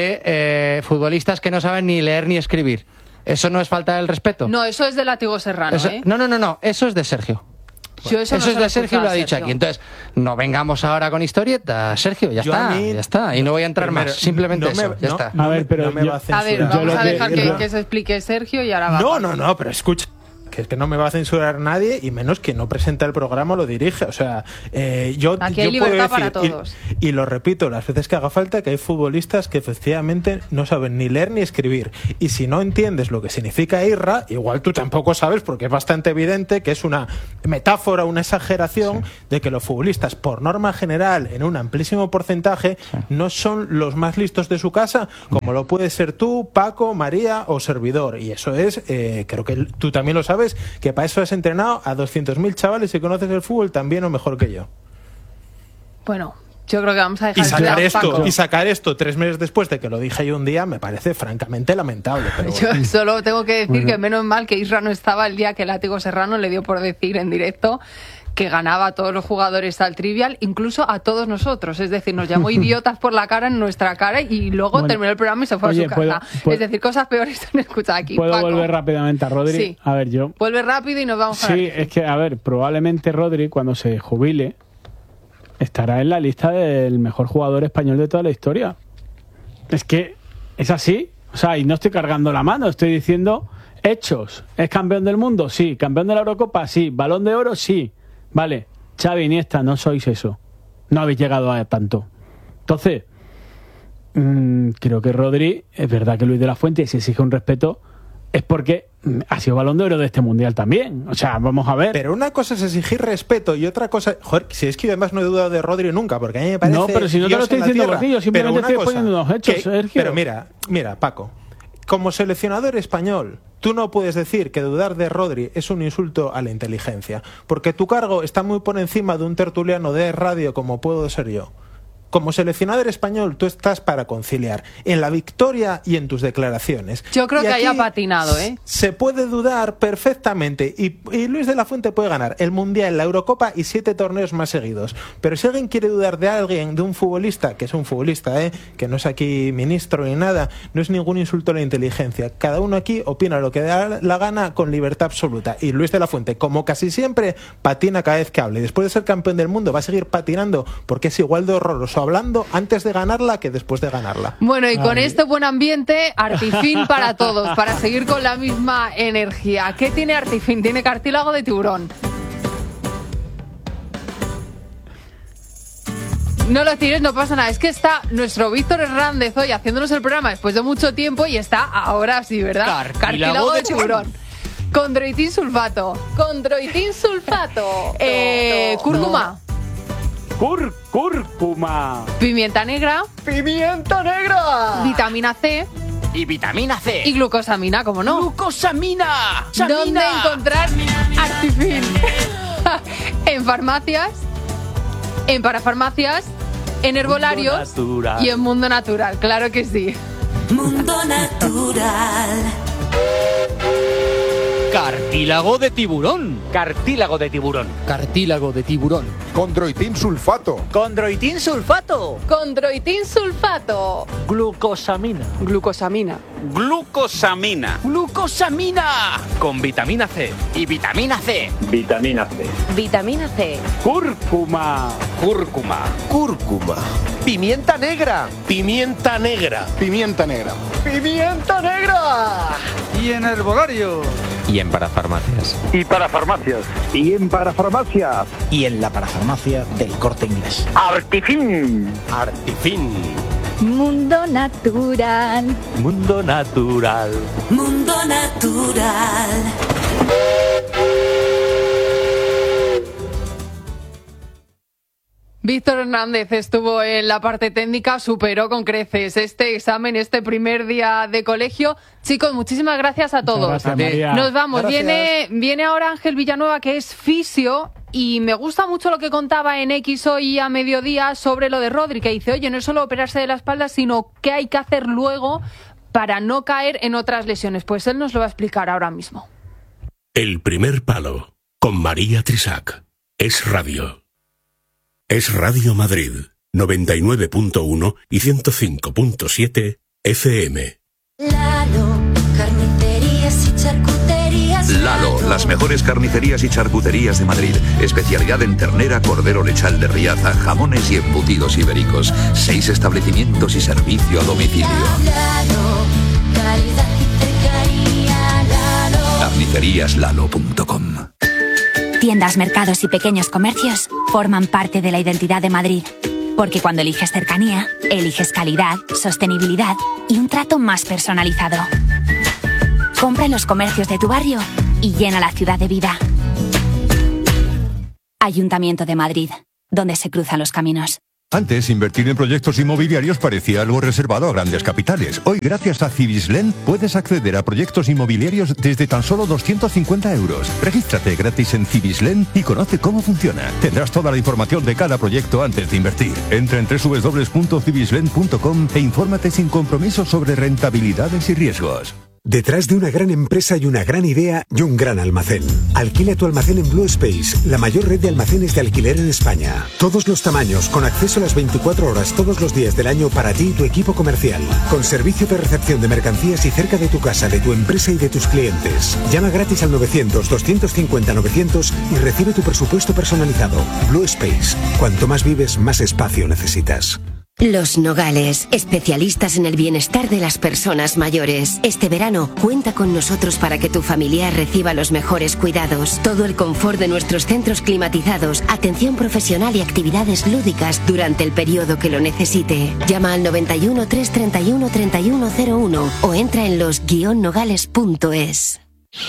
Speaker 3: de futbolistas que no saben ni leer ni escribir. ¿Eso no es falta del respeto?
Speaker 1: No, eso es de Látigo Serrano,
Speaker 3: Eso-
Speaker 1: ¿eh?
Speaker 3: No, eso es de Sergio.
Speaker 1: Yo eso no
Speaker 3: Eso
Speaker 1: se
Speaker 3: es
Speaker 1: lo
Speaker 3: de
Speaker 1: he
Speaker 3: Sergio y
Speaker 1: escuchado
Speaker 3: lo
Speaker 1: a
Speaker 3: ha dicho
Speaker 1: Sergio.
Speaker 3: aquí. Entonces, no vengamos ahora con historietas, Sergio, ya
Speaker 6: Yo a
Speaker 3: está,
Speaker 6: mí-
Speaker 3: ya está. Y no voy a entrar
Speaker 6: Primero,
Speaker 3: más, simplemente
Speaker 6: no me-
Speaker 3: eso, ya
Speaker 6: no-
Speaker 3: está.
Speaker 6: no
Speaker 2: A ver,
Speaker 6: me-
Speaker 2: pero
Speaker 6: no me
Speaker 2: yo-
Speaker 6: va a
Speaker 1: A
Speaker 6: censurar.
Speaker 1: ver,
Speaker 2: Yo
Speaker 1: vamos
Speaker 2: lo
Speaker 1: a
Speaker 2: que-
Speaker 1: dejar
Speaker 2: yo-
Speaker 1: que se explique Sergio y ahora va.
Speaker 6: No, pero escucha. Que es que no me va a censurar nadie y menos quien no presenta el programa o lo dirige. O sea, yo
Speaker 1: Aquí hay
Speaker 6: yo puedo
Speaker 1: libertad
Speaker 6: decir,
Speaker 1: para todos.
Speaker 6: y lo repito las veces que haga falta, que hay futbolistas que efectivamente no saben ni leer ni escribir. Y si no entiendes lo que significa IRRA, igual tú tampoco sabes, porque es bastante evidente que es una metáfora, una exageración de que los futbolistas, por norma general, en un amplísimo porcentaje, no son los más listos de su casa, como lo puede ser tú, Paco, María o servidor. Y eso es, creo que tú también lo sabes, que para eso has entrenado a 200.000 chavales y conoces el fútbol tan bien o mejor que yo.
Speaker 1: Bueno, yo creo que vamos a
Speaker 6: Y
Speaker 1: dejar
Speaker 6: sacar esto 3 meses después de que lo dije yo un día me parece francamente lamentable. Pero bueno.
Speaker 1: Yo solo tengo que decir que menos mal que Isra no estaba el día que Látigo Serrano le dio por decir en directo que ganaba a todos los jugadores al Trivial, incluso a todos nosotros. Es decir, nos llamó idiotas por la cara en nuestra cara y luego
Speaker 2: Bueno,
Speaker 1: terminó el programa y se fue
Speaker 2: oye,
Speaker 1: a su casa.
Speaker 2: ¿puedo-
Speaker 1: es decir, cosas peores se han escuchado aquí.
Speaker 2: ¿Puedo
Speaker 1: Paco.
Speaker 2: volver rápidamente a Rodri?
Speaker 1: Sí.
Speaker 2: A ver, yo...
Speaker 1: Vuelve rápido y nos vamos a
Speaker 2: Sí,
Speaker 1: ver.
Speaker 2: es que, a ver, probablemente Rodri, cuando se jubile, estará en la lista del mejor jugador español de toda la historia. Es que es así. O sea, y no estoy cargando la mano, estoy diciendo hechos. ¿Es campeón del mundo? Sí. ¿Campeón de la Eurocopa? Sí. ¿Balón de oro? Sí. Vale. Xavi, Iniesta, no sois eso. No habéis llegado a tanto. Entonces, creo que Rodri, es verdad que Luis de la Fuente, si exige un respeto, es porque ha sido Balón de Oro de este Mundial también. O sea, vamos a ver.
Speaker 6: Pero una cosa es exigir respeto y otra cosa... Joder, si es que yo además no he dudado de Rodri nunca, porque a mí me parece...
Speaker 2: No, pero si no te
Speaker 6: Dios
Speaker 2: lo estoy
Speaker 6: en la
Speaker 2: diciendo
Speaker 6: tierra.
Speaker 2: por ti, yo simplemente
Speaker 6: Pero una
Speaker 2: estoy poniendo unos hechos, Sergio.
Speaker 6: Pero mira, Paco, como seleccionador español, tú no puedes decir que dudar de Rodri es un insulto a la inteligencia, porque tu cargo está muy por encima de un tertuliano de radio como puedo ser yo. Como seleccionador español, tú estás para conciliar en la victoria y en tus declaraciones.
Speaker 1: Yo creo
Speaker 6: Y
Speaker 1: que
Speaker 6: aquí
Speaker 1: haya patinado, ¿eh?
Speaker 6: Se puede dudar perfectamente y Luis de la Fuente puede ganar el Mundial, la Eurocopa y 7 torneos más seguidos. Pero si alguien quiere dudar de alguien, de un futbolista, que es un futbolista, que no es aquí ministro ni nada, no es ningún insulto a la inteligencia. Cada uno aquí opina lo que da la gana con libertad absoluta. Y Luis de la Fuente, como casi siempre, patina cada vez que hable. Y después de ser campeón del mundo va a seguir patinando porque es igual de horroroso hablando antes de ganarla que después de ganarla.
Speaker 1: Bueno, y con este buen ambiente, Artifin para todos, para seguir con la misma energía. ¿Qué tiene Artifin? Tiene cartílago de tiburón. No lo tires, no pasa nada. Es que está nuestro Víctor Hernández hoy haciéndonos el programa después de mucho tiempo y está ahora sí, ¿verdad? Cartílago de tiburón. Condroitin sulfato. Condroitin sulfato. Cúrcuma.
Speaker 2: Cúrcuma.
Speaker 1: Pimienta negra.
Speaker 8: ¡Pimienta negra!
Speaker 1: Vitamina C.
Speaker 8: Y vitamina C.
Speaker 1: Y glucosamina, ¿cómo no?
Speaker 8: ¡Glucosamina!
Speaker 1: ¿Dónde encontrar Artifin? En farmacias, en parafarmacias, en herbolarios y en Mundo Natural, claro que sí.
Speaker 9: Mundo Natural.
Speaker 8: Cartílago de tiburón. Cartílago de tiburón.
Speaker 3: Cartílago de tiburón.
Speaker 10: Condroitin sulfato.
Speaker 8: Condroitin sulfato.
Speaker 1: Condroitin sulfato.
Speaker 8: Glucosamina.
Speaker 1: Glucosamina.
Speaker 8: Glucosamina.
Speaker 11: Glucosamina.
Speaker 8: Con vitamina C.
Speaker 11: Y vitamina C.
Speaker 12: Vitamina C.
Speaker 1: Vitamina C.
Speaker 8: Cúrcuma.
Speaker 11: Cúrcuma.
Speaker 8: Cúrcuma. Pimienta negra. Pimienta negra.
Speaker 10: Pimienta negra.
Speaker 8: Pimienta negra.
Speaker 13: Y en herbolario.
Speaker 14: Y en parafarmacias.
Speaker 12: Y para farmacias. Y en parafarmacias.
Speaker 15: Y en la parafarmacia del Corte Inglés.
Speaker 12: Artifin.
Speaker 8: Artifin.
Speaker 16: Mundo natural.
Speaker 8: Mundo natural.
Speaker 9: Mundo natural.
Speaker 1: Víctor Hernández estuvo en la parte técnica, superó con creces este examen, este primer día de colegio. Chicos, muchísimas gracias a todos.
Speaker 2: Gracias, María.
Speaker 1: Nos vamos.
Speaker 6: Gracias.
Speaker 1: Viene ahora Ángel Villanueva, que es fisio, y me gusta mucho lo que contaba en X hoy a mediodía sobre lo de Rodri, que dice, oye, no es solo operarse de la espalda, sino qué hay que hacer luego para no caer en otras lesiones. Pues él nos lo va a explicar ahora mismo.
Speaker 17: El primer palo, con María Trisac. Es radio. Es Radio Madrid, 99.1 y 105.7 FM.
Speaker 9: Lalo, carnicerías y charcuterías.
Speaker 18: Lalo, las mejores carnicerías y charcuterías de Madrid. Especialidad en ternera, cordero lechal de Riaza, jamones y embutidos ibéricos. 6 establecimientos y servicio a domicilio.
Speaker 9: Lalo, calidad y cercanía. Lalo.
Speaker 18: Carniceríaslalo.com.
Speaker 19: Tiendas, mercados y pequeños comercios forman parte de la identidad de Madrid. Porque cuando eliges cercanía, eliges calidad, sostenibilidad y un trato más personalizado. Compra en los comercios de tu barrio y llena la ciudad de vida. Ayuntamiento de Madrid, donde se cruzan los caminos.
Speaker 20: Antes, invertir en proyectos inmobiliarios parecía algo reservado a grandes capitales. Hoy, gracias a Cibislen, puedes acceder a proyectos inmobiliarios desde tan solo 250 euros. Regístrate gratis en Cibislen y conoce cómo funciona. Tendrás toda la información de cada proyecto antes de invertir. Entra en www.cibislen.com e infórmate sin compromiso sobre rentabilidades y riesgos.
Speaker 21: Detrás de una gran empresa y una gran idea y un gran almacén. Alquila tu almacén en Blue Space, la mayor red de almacenes de alquiler en España. Todos los tamaños, con acceso a las 24 horas todos los días del año para ti y tu equipo comercial. Con servicio de recepción de mercancías y cerca de tu casa, de tu empresa y de tus clientes. Llama gratis al 900-250-900 y recibe tu presupuesto personalizado. Blue Space. Cuanto más vives, más espacio necesitas.
Speaker 22: Los Nogales, especialistas en el bienestar de las personas mayores. Este verano, cuenta con nosotros para que tu familiar reciba los mejores cuidados. Todo el confort de nuestros centros climatizados, atención profesional y actividades lúdicas durante el periodo que lo necesite. Llama al 91 331 3101 o entra en los-nogales.es.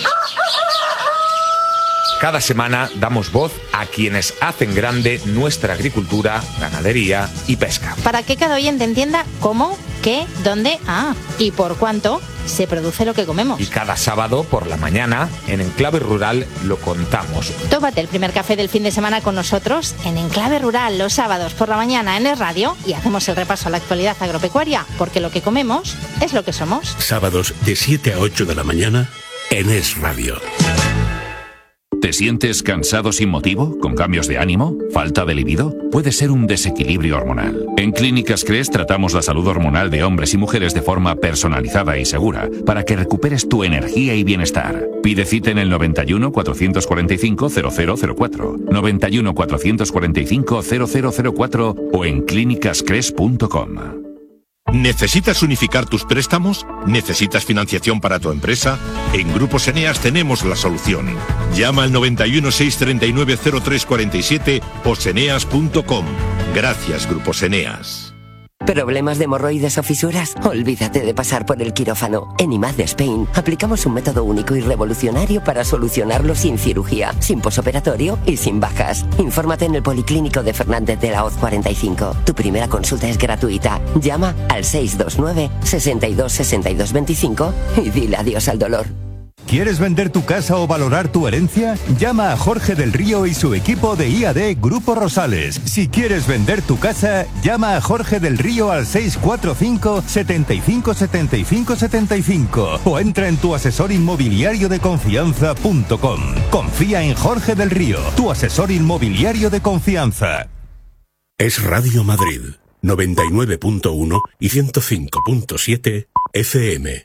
Speaker 23: Cada semana damos voz a quienes hacen grande nuestra agricultura, ganadería y pesca.
Speaker 24: Para que cada oyente entienda cómo, qué, dónde, y por cuánto se produce lo que comemos.
Speaker 23: Y cada sábado por la mañana, en Enclave Rural, lo contamos.
Speaker 24: Tómate el primer café del fin de semana con nosotros en Enclave Rural los sábados por la mañana en Es Radio y hacemos el repaso a la actualidad agropecuaria, porque lo que comemos es lo que somos.
Speaker 17: Sábados de 7 a 8 de la mañana en Es Radio.
Speaker 25: ¿Te sientes cansado sin motivo? ¿Con cambios de ánimo? ¿Falta de libido? Puede ser un desequilibrio hormonal. En Clínicas CRES tratamos la salud hormonal de hombres y mujeres de forma personalizada y segura para que recuperes tu energía y bienestar. Pide cita en el 91 445 0004, 91 445 0004 o en clínicascres.com.
Speaker 26: ¿Necesitas unificar tus préstamos? ¿Necesitas financiación para tu empresa? En Grupos Eneas tenemos la solución. Llama al 91 639 0347 o seneas.com. Gracias, Grupos Eneas.
Speaker 27: ¿Problemas de hemorroides o fisuras? Olvídate de pasar por el quirófano. En IMAD de Spain aplicamos un método único y revolucionario para solucionarlo sin cirugía, sin posoperatorio y sin bajas. Infórmate en el Policlínico de Fernández de la Hoz 45. Tu primera consulta es gratuita. Llama al 629 62 62 25 y dile adiós al dolor.
Speaker 20: ¿Quieres vender tu casa o valorar tu herencia? Llama a Jorge del Río y su equipo de IAD Grupo Rosales. Si quieres vender tu casa, llama a Jorge del Río al 645 75 75 75 o entra en tuasesorinmobiliariodeconfianza.com. Confía en Jorge del Río, tu asesor inmobiliario de confianza.
Speaker 17: Es Radio Madrid, 99.1 y 105.7 FM.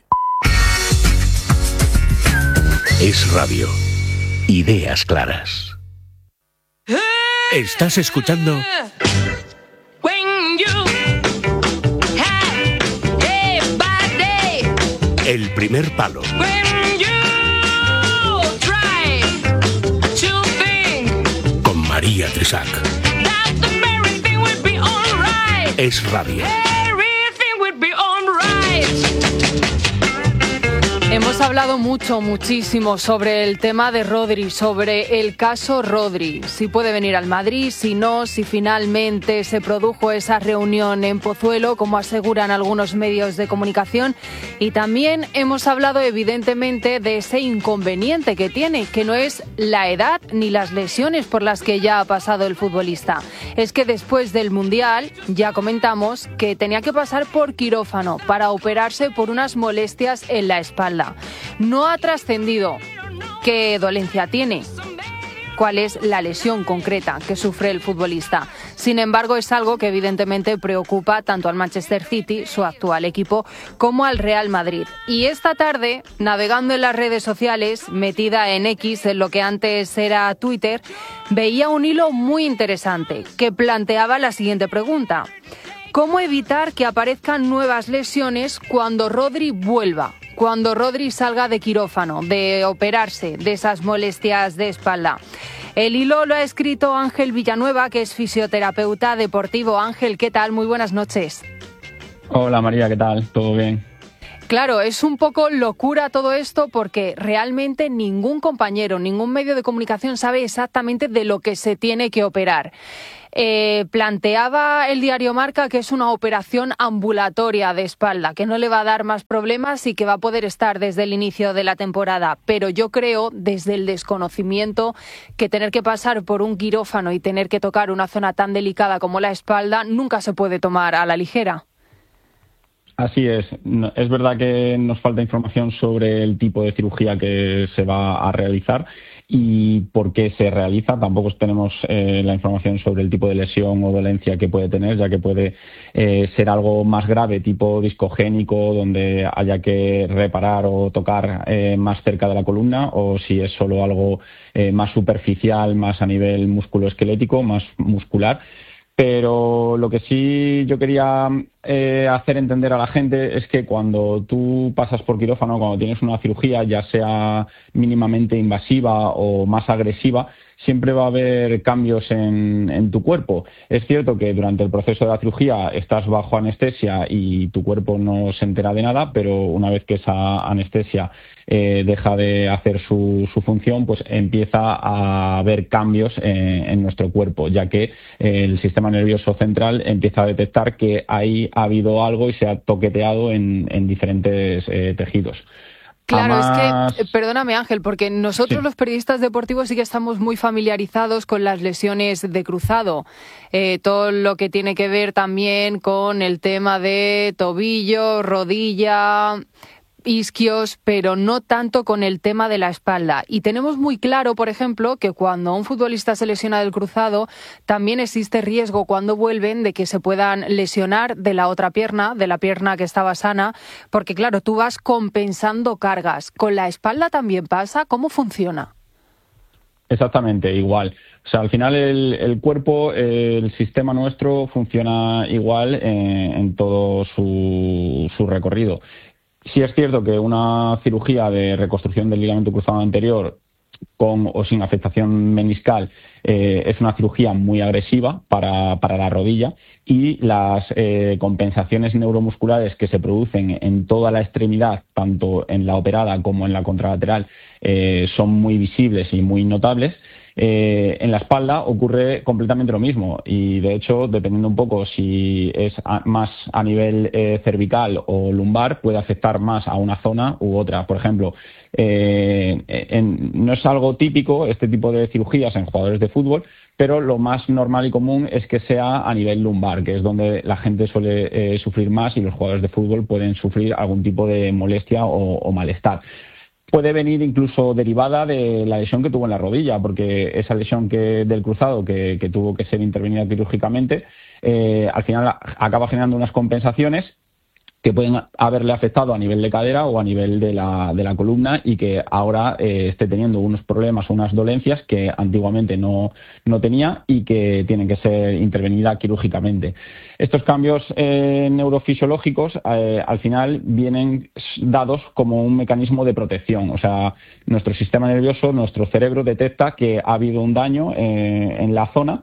Speaker 17: Es radio. Ideas claras. Estás escuchando El Primer Palo. Con María Trisac. Es radio.
Speaker 1: Hemos hablado muchísimo sobre el tema de Rodri, sobre el caso Rodri. Si puede venir al Madrid, si no, si finalmente se produjo esa reunión en Pozuelo, como aseguran algunos medios de comunicación. Y también hemos hablado, evidentemente, de ese inconveniente que tiene, que no es la edad ni las lesiones por las que ya ha pasado el futbolista. Es que después del Mundial, ya comentamos que tenía que pasar por quirófano para operarse por unas molestias en la espalda. No ha trascendido qué dolencia tiene, cuál es la lesión concreta que sufre el futbolista. Sin embargo, es algo que evidentemente preocupa tanto al Manchester City, su actual equipo, como al Real Madrid. Y esta tarde, navegando en las redes sociales, metida en X, en lo que antes era Twitter, veía un hilo muy interesante que planteaba la siguiente pregunta: ¿cómo evitar que aparezcan nuevas lesiones cuando Rodri vuelva? Cuando Rodri salga de quirófano, de operarse, de esas molestias de espalda. El hilo lo ha escrito Ángel Villanueva, que es fisioterapeuta deportivo. Ángel, ¿qué tal? Muy buenas noches.
Speaker 3: Hola María, ¿qué tal? ¿Todo bien?
Speaker 1: Claro, es un poco locura todo esto porque realmente ningún compañero, ningún medio de comunicación sabe exactamente de lo que se tiene que operar. Planteaba el diario Marca que es una operación ambulatoria de espalda, que no le va a dar más problemas y que va a poder estar desde el inicio de la temporada. Pero yo creo, desde el desconocimiento, que tener que pasar por un quirófano y tener que tocar una zona tan delicada como la espalda nunca se puede tomar a la ligera.
Speaker 3: Así es. Es verdad que nos falta información sobre el tipo de cirugía que se va a realizar y por qué se realiza. Tampoco tenemos la información sobre el tipo de lesión o dolencia que puede tener, ya que puede ser algo más grave, tipo discogénico, donde haya que reparar o tocar más cerca de la columna, o si es solo algo más superficial, más a nivel musculoesquelético, más muscular. Pero lo que sí yo quería hacer entender a la gente es que cuando tú pasas por quirófano, cuando tienes una cirugía, ya sea mínimamente invasiva o más agresiva, siempre va a haber cambios en tu cuerpo. Es cierto que durante el proceso de la cirugía estás bajo anestesia y tu cuerpo no se entera de nada, pero una vez que esa anestesia deja de hacer su función, pues empieza a haber cambios en nuestro cuerpo, ya que el sistema nervioso central empieza a detectar que ahí ha habido algo y se ha toqueteado en diferentes tejidos.
Speaker 1: Claro, además, es que, perdóname Ángel, porque nosotros los periodistas deportivos sí que estamos muy familiarizados con las lesiones de cruzado, todo lo que tiene que ver también con el tema de tobillo, rodilla, isquios, pero no tanto con el tema de la espalda. Y tenemos muy claro, por ejemplo, que cuando un futbolista se lesiona del cruzado, también existe riesgo cuando vuelven de que se puedan lesionar de la otra pierna, de la pierna que estaba sana, porque claro, tú vas compensando cargas. ¿Con la espalda también pasa? ¿Cómo funciona?
Speaker 3: Exactamente, igual. O sea, al final el cuerpo, el sistema nuestro funciona igual en todo su recorrido. Sí es cierto que una cirugía de reconstrucción del ligamento cruzado anterior con o sin afectación meniscal es una cirugía muy agresiva para la rodilla, y las compensaciones neuromusculares que se producen en toda la extremidad, tanto en la operada como en la contralateral, son muy visibles y muy notables. En la espalda ocurre completamente lo mismo y, de hecho, dependiendo un poco si es más a nivel cervical o lumbar, puede afectar más a una zona u otra. Por ejemplo, no es algo típico este tipo de cirugías en jugadores de fútbol, pero lo más normal y común es que sea a nivel lumbar, que es donde la gente suele sufrir más y los jugadores de fútbol pueden sufrir algún tipo de molestia o malestar. Puede venir incluso derivada de la lesión que tuvo en la rodilla, porque esa lesión del cruzado que tuvo que ser intervenida quirúrgicamente, al final acaba generando unas compensaciones que pueden haberle afectado a nivel de cadera o a nivel de la columna y que ahora esté teniendo unos problemas o unas dolencias que antiguamente no tenía y que tienen que ser intervenidas quirúrgicamente. Estos cambios neurofisiológicos al final vienen dados como un mecanismo de protección. O sea, nuestro sistema nervioso, nuestro cerebro detecta que ha habido un daño en la zona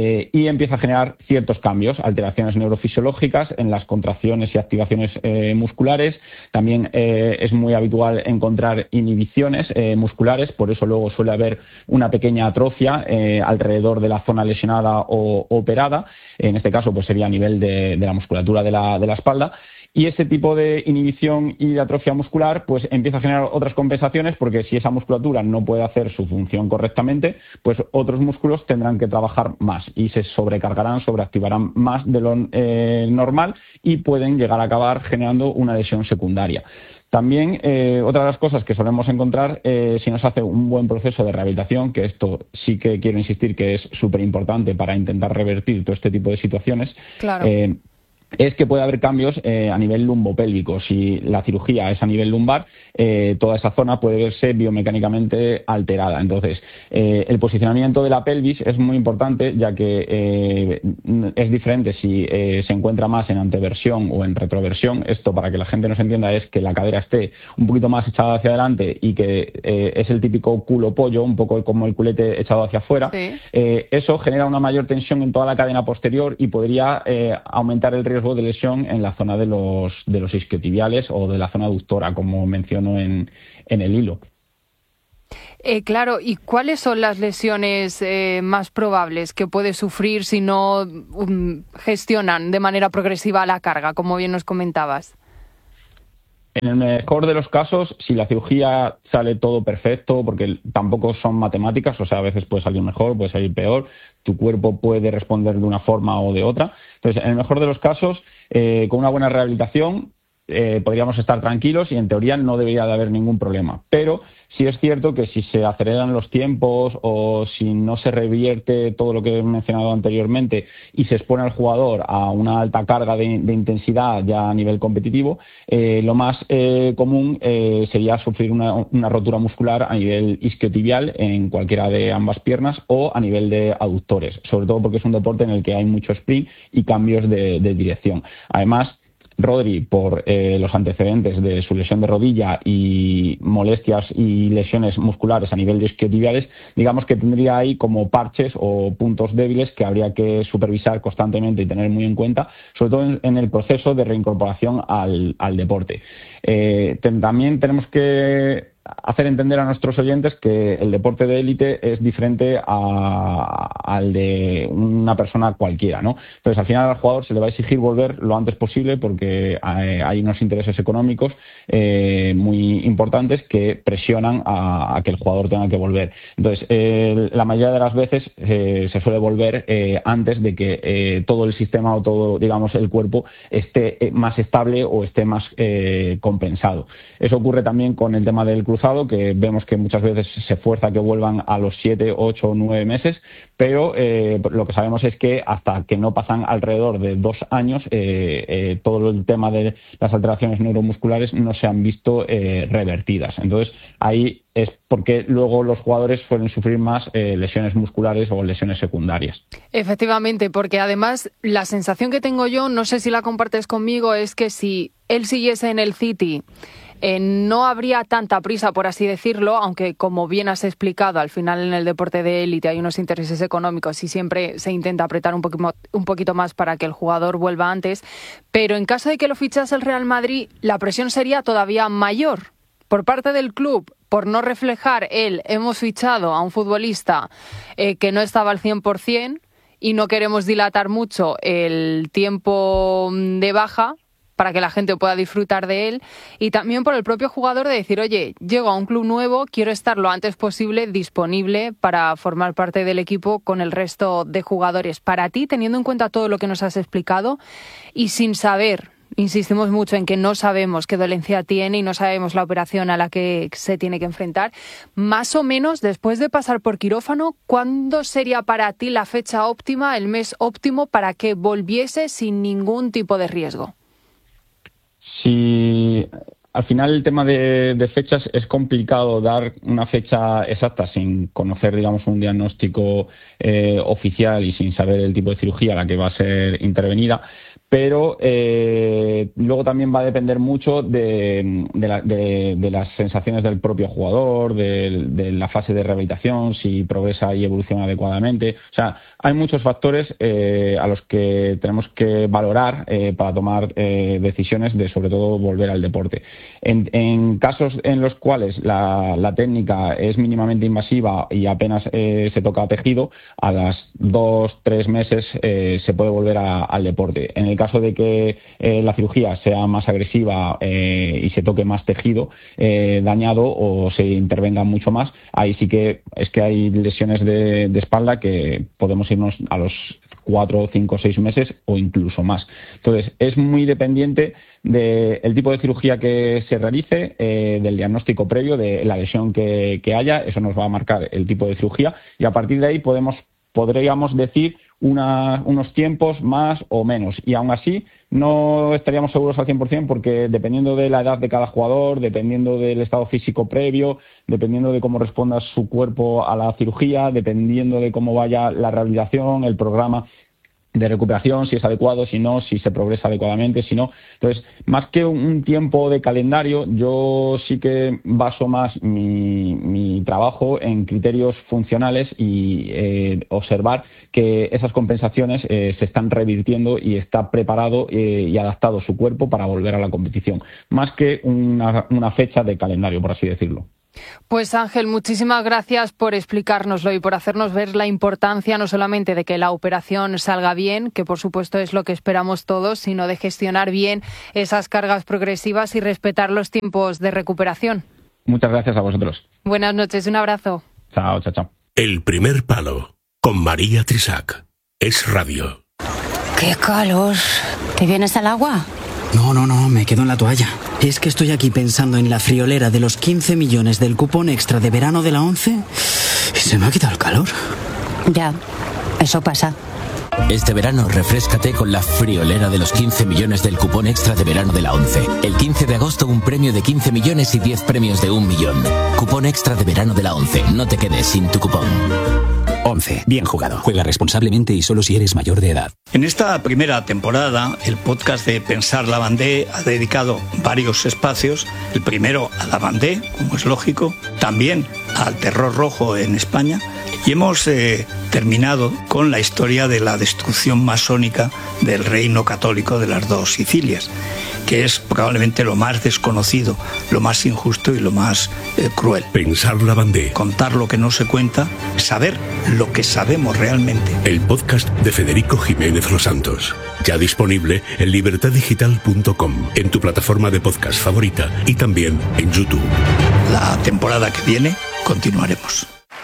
Speaker 3: y empieza a generar ciertos cambios, alteraciones neurofisiológicas en las contracciones y activaciones musculares. También es muy habitual encontrar inhibiciones musculares, por eso luego suele haber una pequeña atrofia alrededor de la zona lesionada o operada. En este caso pues sería a nivel de la musculatura de la espalda. Y ese tipo de inhibición y de atrofia muscular pues empieza a generar otras compensaciones, porque si esa musculatura no puede hacer su función correctamente, pues otros músculos tendrán que trabajar más y se sobrecargarán, sobreactivarán más de lo normal y pueden llegar a acabar generando una lesión secundaria. También otra de las cosas que solemos encontrar si no se hace un buen proceso de rehabilitación, que esto sí que quiero insistir que es súper importante para intentar revertir todo este tipo de situaciones,
Speaker 1: claro.
Speaker 3: Es que puede haber cambios a nivel lumbopélvico. Si la cirugía es a nivel lumbar, toda esa zona puede verse biomecánicamente alterada. Entonces, el posicionamiento de la pelvis es muy importante, ya que es diferente si se encuentra más en anteversión o en retroversión. Esto, para que la gente nos entienda, es que la cadera esté un poquito más echada hacia adelante y que es el típico culo pollo, un poco como el culete echado hacia afuera. Sí. Eso genera una mayor tensión en toda la cadena posterior y podría aumentar el riesgo de lesión en la zona de los isquiotibiales o de la zona aductora, como menciono en el hilo.
Speaker 1: Claro, ¿y cuáles son las lesiones más probables que puede sufrir si no gestionan de manera progresiva la carga, como bien nos comentabas?
Speaker 3: En el mejor de los casos, si la cirugía sale todo perfecto, porque tampoco son matemáticas, o sea, a veces puede salir mejor, puede salir peor, tu cuerpo puede responder de una forma o de otra. Entonces, en el mejor de los casos, con una buena rehabilitación, podríamos estar tranquilos y en teoría no debería de haber ningún problema. Pero sí es cierto que si se aceleran los tiempos o si no se revierte todo lo que he mencionado anteriormente y se expone al jugador a una alta carga de intensidad ya a nivel competitivo, lo más común sería sufrir una rotura muscular a nivel isquiotibial en cualquiera de ambas piernas o a nivel de aductores, sobre todo porque es un deporte en el que hay mucho sprint y cambios de dirección. Además, Rodri, por los antecedentes de su lesión de rodilla y molestias y lesiones musculares a nivel de isquiotibiales, digamos que tendría ahí como parches o puntos débiles que habría que supervisar constantemente y tener muy en cuenta, sobre todo en el proceso de reincorporación al deporte. También tenemos que hacer entender a nuestros oyentes que el deporte de élite es diferente al de una persona cualquiera, ¿no? Entonces, al final al jugador se le va a exigir volver lo antes posible porque hay unos intereses económicos muy importantes que presionan a que el jugador tenga que volver. Entonces, la mayoría de las veces se suele volver antes de que todo el sistema o todo, digamos, el cuerpo esté más estable o esté más compensado. Eso ocurre también con el tema del cruzado, que vemos que muchas veces se fuerza a que vuelvan a los 7, 8 o 9 meses, pero lo que sabemos es que hasta que no pasan alrededor de 2 años, todo el tema de las alteraciones neuromusculares no se han visto revertidas. Entonces, ahí es porque luego los jugadores suelen sufrir más lesiones musculares o lesiones secundarias.
Speaker 1: Efectivamente, porque además la sensación que tengo yo, no sé si la compartes conmigo, es que si él siguiese en el City, no habría tanta prisa, por así decirlo, aunque como bien has explicado, al final en el deporte de élite hay unos intereses económicos y siempre se intenta apretar un poquito más para que el jugador vuelva antes, pero en caso de que lo fichase el Real Madrid, la presión sería todavía mayor. por parte del club, por no reflejar hemos fichado a un futbolista que no estaba al 100% y no queremos dilatar mucho el tiempo de baja para que la gente pueda disfrutar de él, y también por el propio jugador de decir, oye, llego a un club nuevo, quiero estar lo antes posible disponible para formar parte del equipo con el resto de jugadores. Para ti, teniendo en cuenta todo lo que nos has explicado y sin saber, insistimos mucho en que no sabemos qué dolencia tiene y no sabemos la operación a la que se tiene que enfrentar, más o menos después de pasar por quirófano, ¿cuándo sería para ti la fecha óptima, el mes óptimo para que volviese sin ningún tipo de riesgo?
Speaker 3: Sí, al final el tema de fechas es complicado dar una fecha exacta sin conocer, digamos, un diagnóstico oficial y sin saber el tipo de cirugía a la que va a ser intervenida. Pero luego también va a depender mucho de las sensaciones del propio jugador, de la fase de rehabilitación, si progresa y evoluciona adecuadamente. O sea, hay muchos factores a los que tenemos que valorar para tomar decisiones de, sobre todo, volver al deporte. En casos en los cuales la técnica es mínimamente invasiva y apenas se toca tejido, a las 2-3 meses se puede volver al deporte. En el caso de que la cirugía sea más agresiva y se toque más tejido dañado o se intervenga mucho más, ahí sí que es que hay lesiones de espalda que podemos irnos a los 4, 5, 6 meses o incluso más. Entonces, es muy dependiente del tipo de cirugía que se realice, del diagnóstico previo, de la lesión que haya. Eso nos va a marcar el tipo de cirugía y a partir de ahí podríamos decir unos tiempos más o menos, y aún así no estaríamos seguros al 100% porque dependiendo de la edad de cada jugador, dependiendo del estado físico previo, dependiendo de cómo responda su cuerpo a la cirugía, dependiendo de cómo vaya la rehabilitación, el programa de recuperación, si es adecuado, si no, si se progresa adecuadamente, si no. Entonces, más que un tiempo de calendario, yo sí que baso más mi trabajo en criterios funcionales y observar que esas compensaciones se están revirtiendo y está preparado y adaptado su cuerpo para volver a la competición, más que una fecha de calendario, por así decirlo.
Speaker 1: Pues Ángel, muchísimas gracias por explicárnoslo y por hacernos ver la importancia no solamente de que la operación salga bien, que por supuesto es lo que esperamos todos, sino de gestionar bien esas cargas progresivas y respetar los tiempos de recuperación.
Speaker 3: Muchas gracias a vosotros.
Speaker 1: Buenas noches, un abrazo.
Speaker 3: Chao, chao, chao.
Speaker 17: El primer palo, con María Trisac. Es radio.
Speaker 24: ¡Qué calor! ¿Te vienes al agua?
Speaker 15: No, me quedo en la toalla. Es que estoy aquí pensando en la friolera de los 15 millones del cupón extra de verano de la ONCE y se me ha quitado el calor.
Speaker 24: Ya, eso pasa.
Speaker 4: Este verano refréscate con la friolera de los 15 millones del cupón extra de verano de la ONCE. El 15 de agosto un premio de 15 millones y 10 premios de 1 millón. Cupón extra de verano de la ONCE. No te quedes sin tu cupón.
Speaker 15: ONCE. Bien jugado. Juega responsablemente y solo si eres mayor de edad.
Speaker 5: En esta primera temporada, el podcast de Pensar Lavandé ha dedicado varios espacios. El primero a Lavandé, como es lógico, también al terror rojo en España. Y hemos terminado con la historia de la destrucción masónica del reino católico de las dos Sicilias, que es probablemente lo más desconocido, lo más injusto y lo más cruel.
Speaker 17: Pensar Lavandé.
Speaker 5: Contar lo que no se cuenta, saber lo que sabemos realmente.
Speaker 17: El podcast de Federico Jiménez Los Santos. Ya disponible en libertaddigital.com, en tu plataforma de podcast favorita y también en YouTube.
Speaker 5: La temporada que viene continuaremos.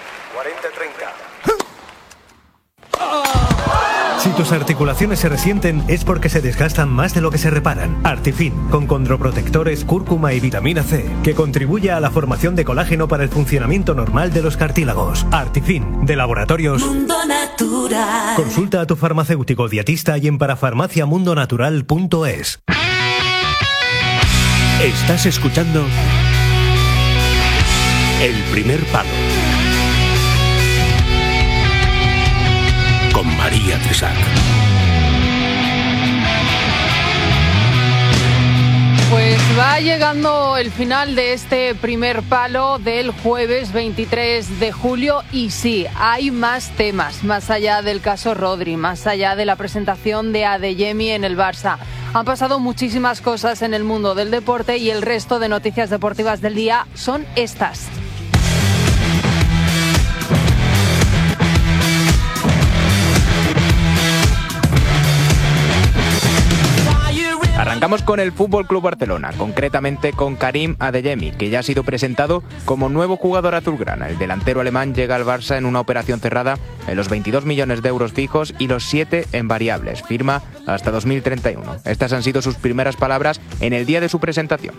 Speaker 7: Si tus articulaciones se resienten es porque se desgastan más de lo que se reparan. Artifin, con condroprotectores, cúrcuma y vitamina C, que contribuye a la formación de colágeno para el funcionamiento normal de los cartílagos. Artifin, de Laboratorios
Speaker 9: Mundo Natural.
Speaker 7: Consulta a tu farmacéutico dietista y en parafarmaciamundonatural.es.
Speaker 17: Estás escuchando El Primer Palo con María Trisac.
Speaker 1: Pues va llegando el final de este primer palo del jueves 23 de julio y sí, hay más temas, más allá del caso Rodri, más allá de la presentación de Adeyemi en el Barça. Han pasado muchísimas cosas en el mundo del deporte y el resto de noticias deportivas del día son estas.
Speaker 8: Arrancamos con el Fútbol Club Barcelona, concretamente con Karim Adeyemi, que ya ha sido presentado como nuevo jugador azulgrana. El delantero alemán llega al Barça en una operación cerrada en los 22 millones de euros fijos y los 7 en variables. Firma hasta 2031. Estas han sido sus primeras palabras en el día de su presentación.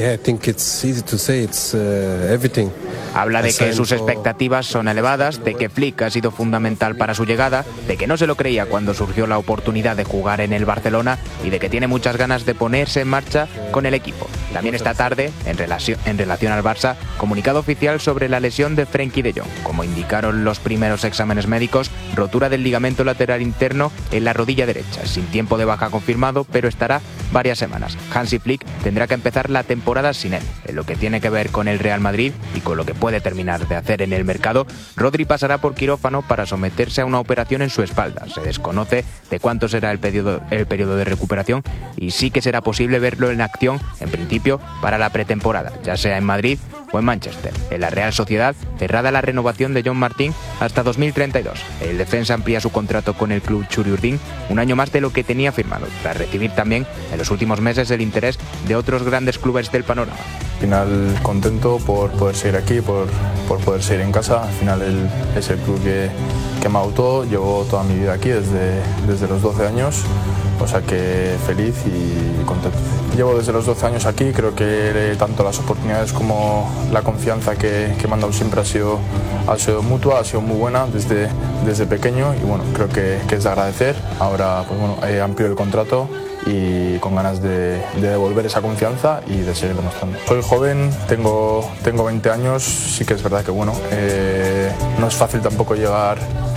Speaker 8: Habla de que sus expectativas son elevadas, de que Flick ha sido fundamental para su llegada, de que no se lo creía cuando surgió la oportunidad de jugar en el Barcelona y de que tiene muchas ganas de ponerse en marcha con el equipo. También esta tarde, en relación al Barça, comunicado oficial sobre la lesión de Frenkie de Jong. Como indicaron los primeros exámenes médicos, rotura del ligamento lateral interno en la rodilla derecha, sin tiempo de baja confirmado, pero estará varias semanas. Hansi Flick tendrá que empezar la temporada sin él. En lo que tiene que ver con el Real Madrid y con lo que puede terminar de hacer en el mercado, Rodri pasará por quirófano para someterse a una operación en su espalda. Se desconoce de cuánto será el periodo de recuperación y sí que será posible verlo en acción, en principio, para la pretemporada, ya sea en Madrid o en Manchester. En la Real Sociedad, cerrada la renovación de John Martín hasta 2032. El defensa amplía su contrato con el club Churiurdin un año más de lo que tenía firmado, tras recibir también en los últimos meses el interés de otros grandes clubes del panorama.
Speaker 10: Al final contento por poder seguir aquí, por poder seguir en casa. Al final es el club que me ha dado todo. Llevo toda mi vida aquí desde los 12 años, o sea que feliz y contento. Llevo desde los 12 años aquí, creo que tanto las oportunidades como la confianza que me han dado siempre ha sido mutua, ha sido muy buena desde pequeño y bueno, creo que es de agradecer. Ahora pues bueno, he ampliado el contrato y con ganas de devolver esa confianza y de seguir demostrando. Soy joven, tengo 20 años, sí que es verdad que bueno, no es fácil tampoco llegar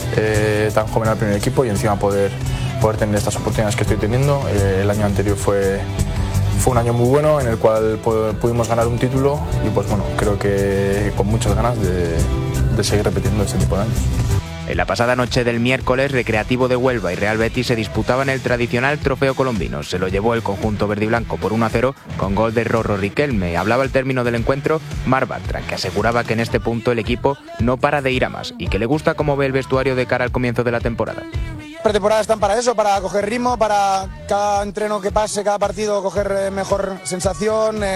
Speaker 10: tan joven al primer equipo y encima poder tener estas oportunidades que estoy teniendo. El año anterior fue un año muy bueno en el cual pudimos ganar un título y pues bueno, creo que con muchas ganas de seguir repitiendo este tipo de años.
Speaker 8: En la pasada noche del miércoles, Recreativo de Huelva y Real Betis se disputaban el tradicional trofeo colombino. Se lo llevó el conjunto verde y blanco por 1-0 con gol de Rorro Riquelme. Hablaba al término del encuentro Marc Bartra, que aseguraba que en este punto el equipo no para de ir a más y que le gusta cómo ve el vestuario de cara al comienzo de la temporada.
Speaker 11: Pretemporada están para eso, para coger ritmo, para cada entreno que pase, cada partido coger mejor sensación,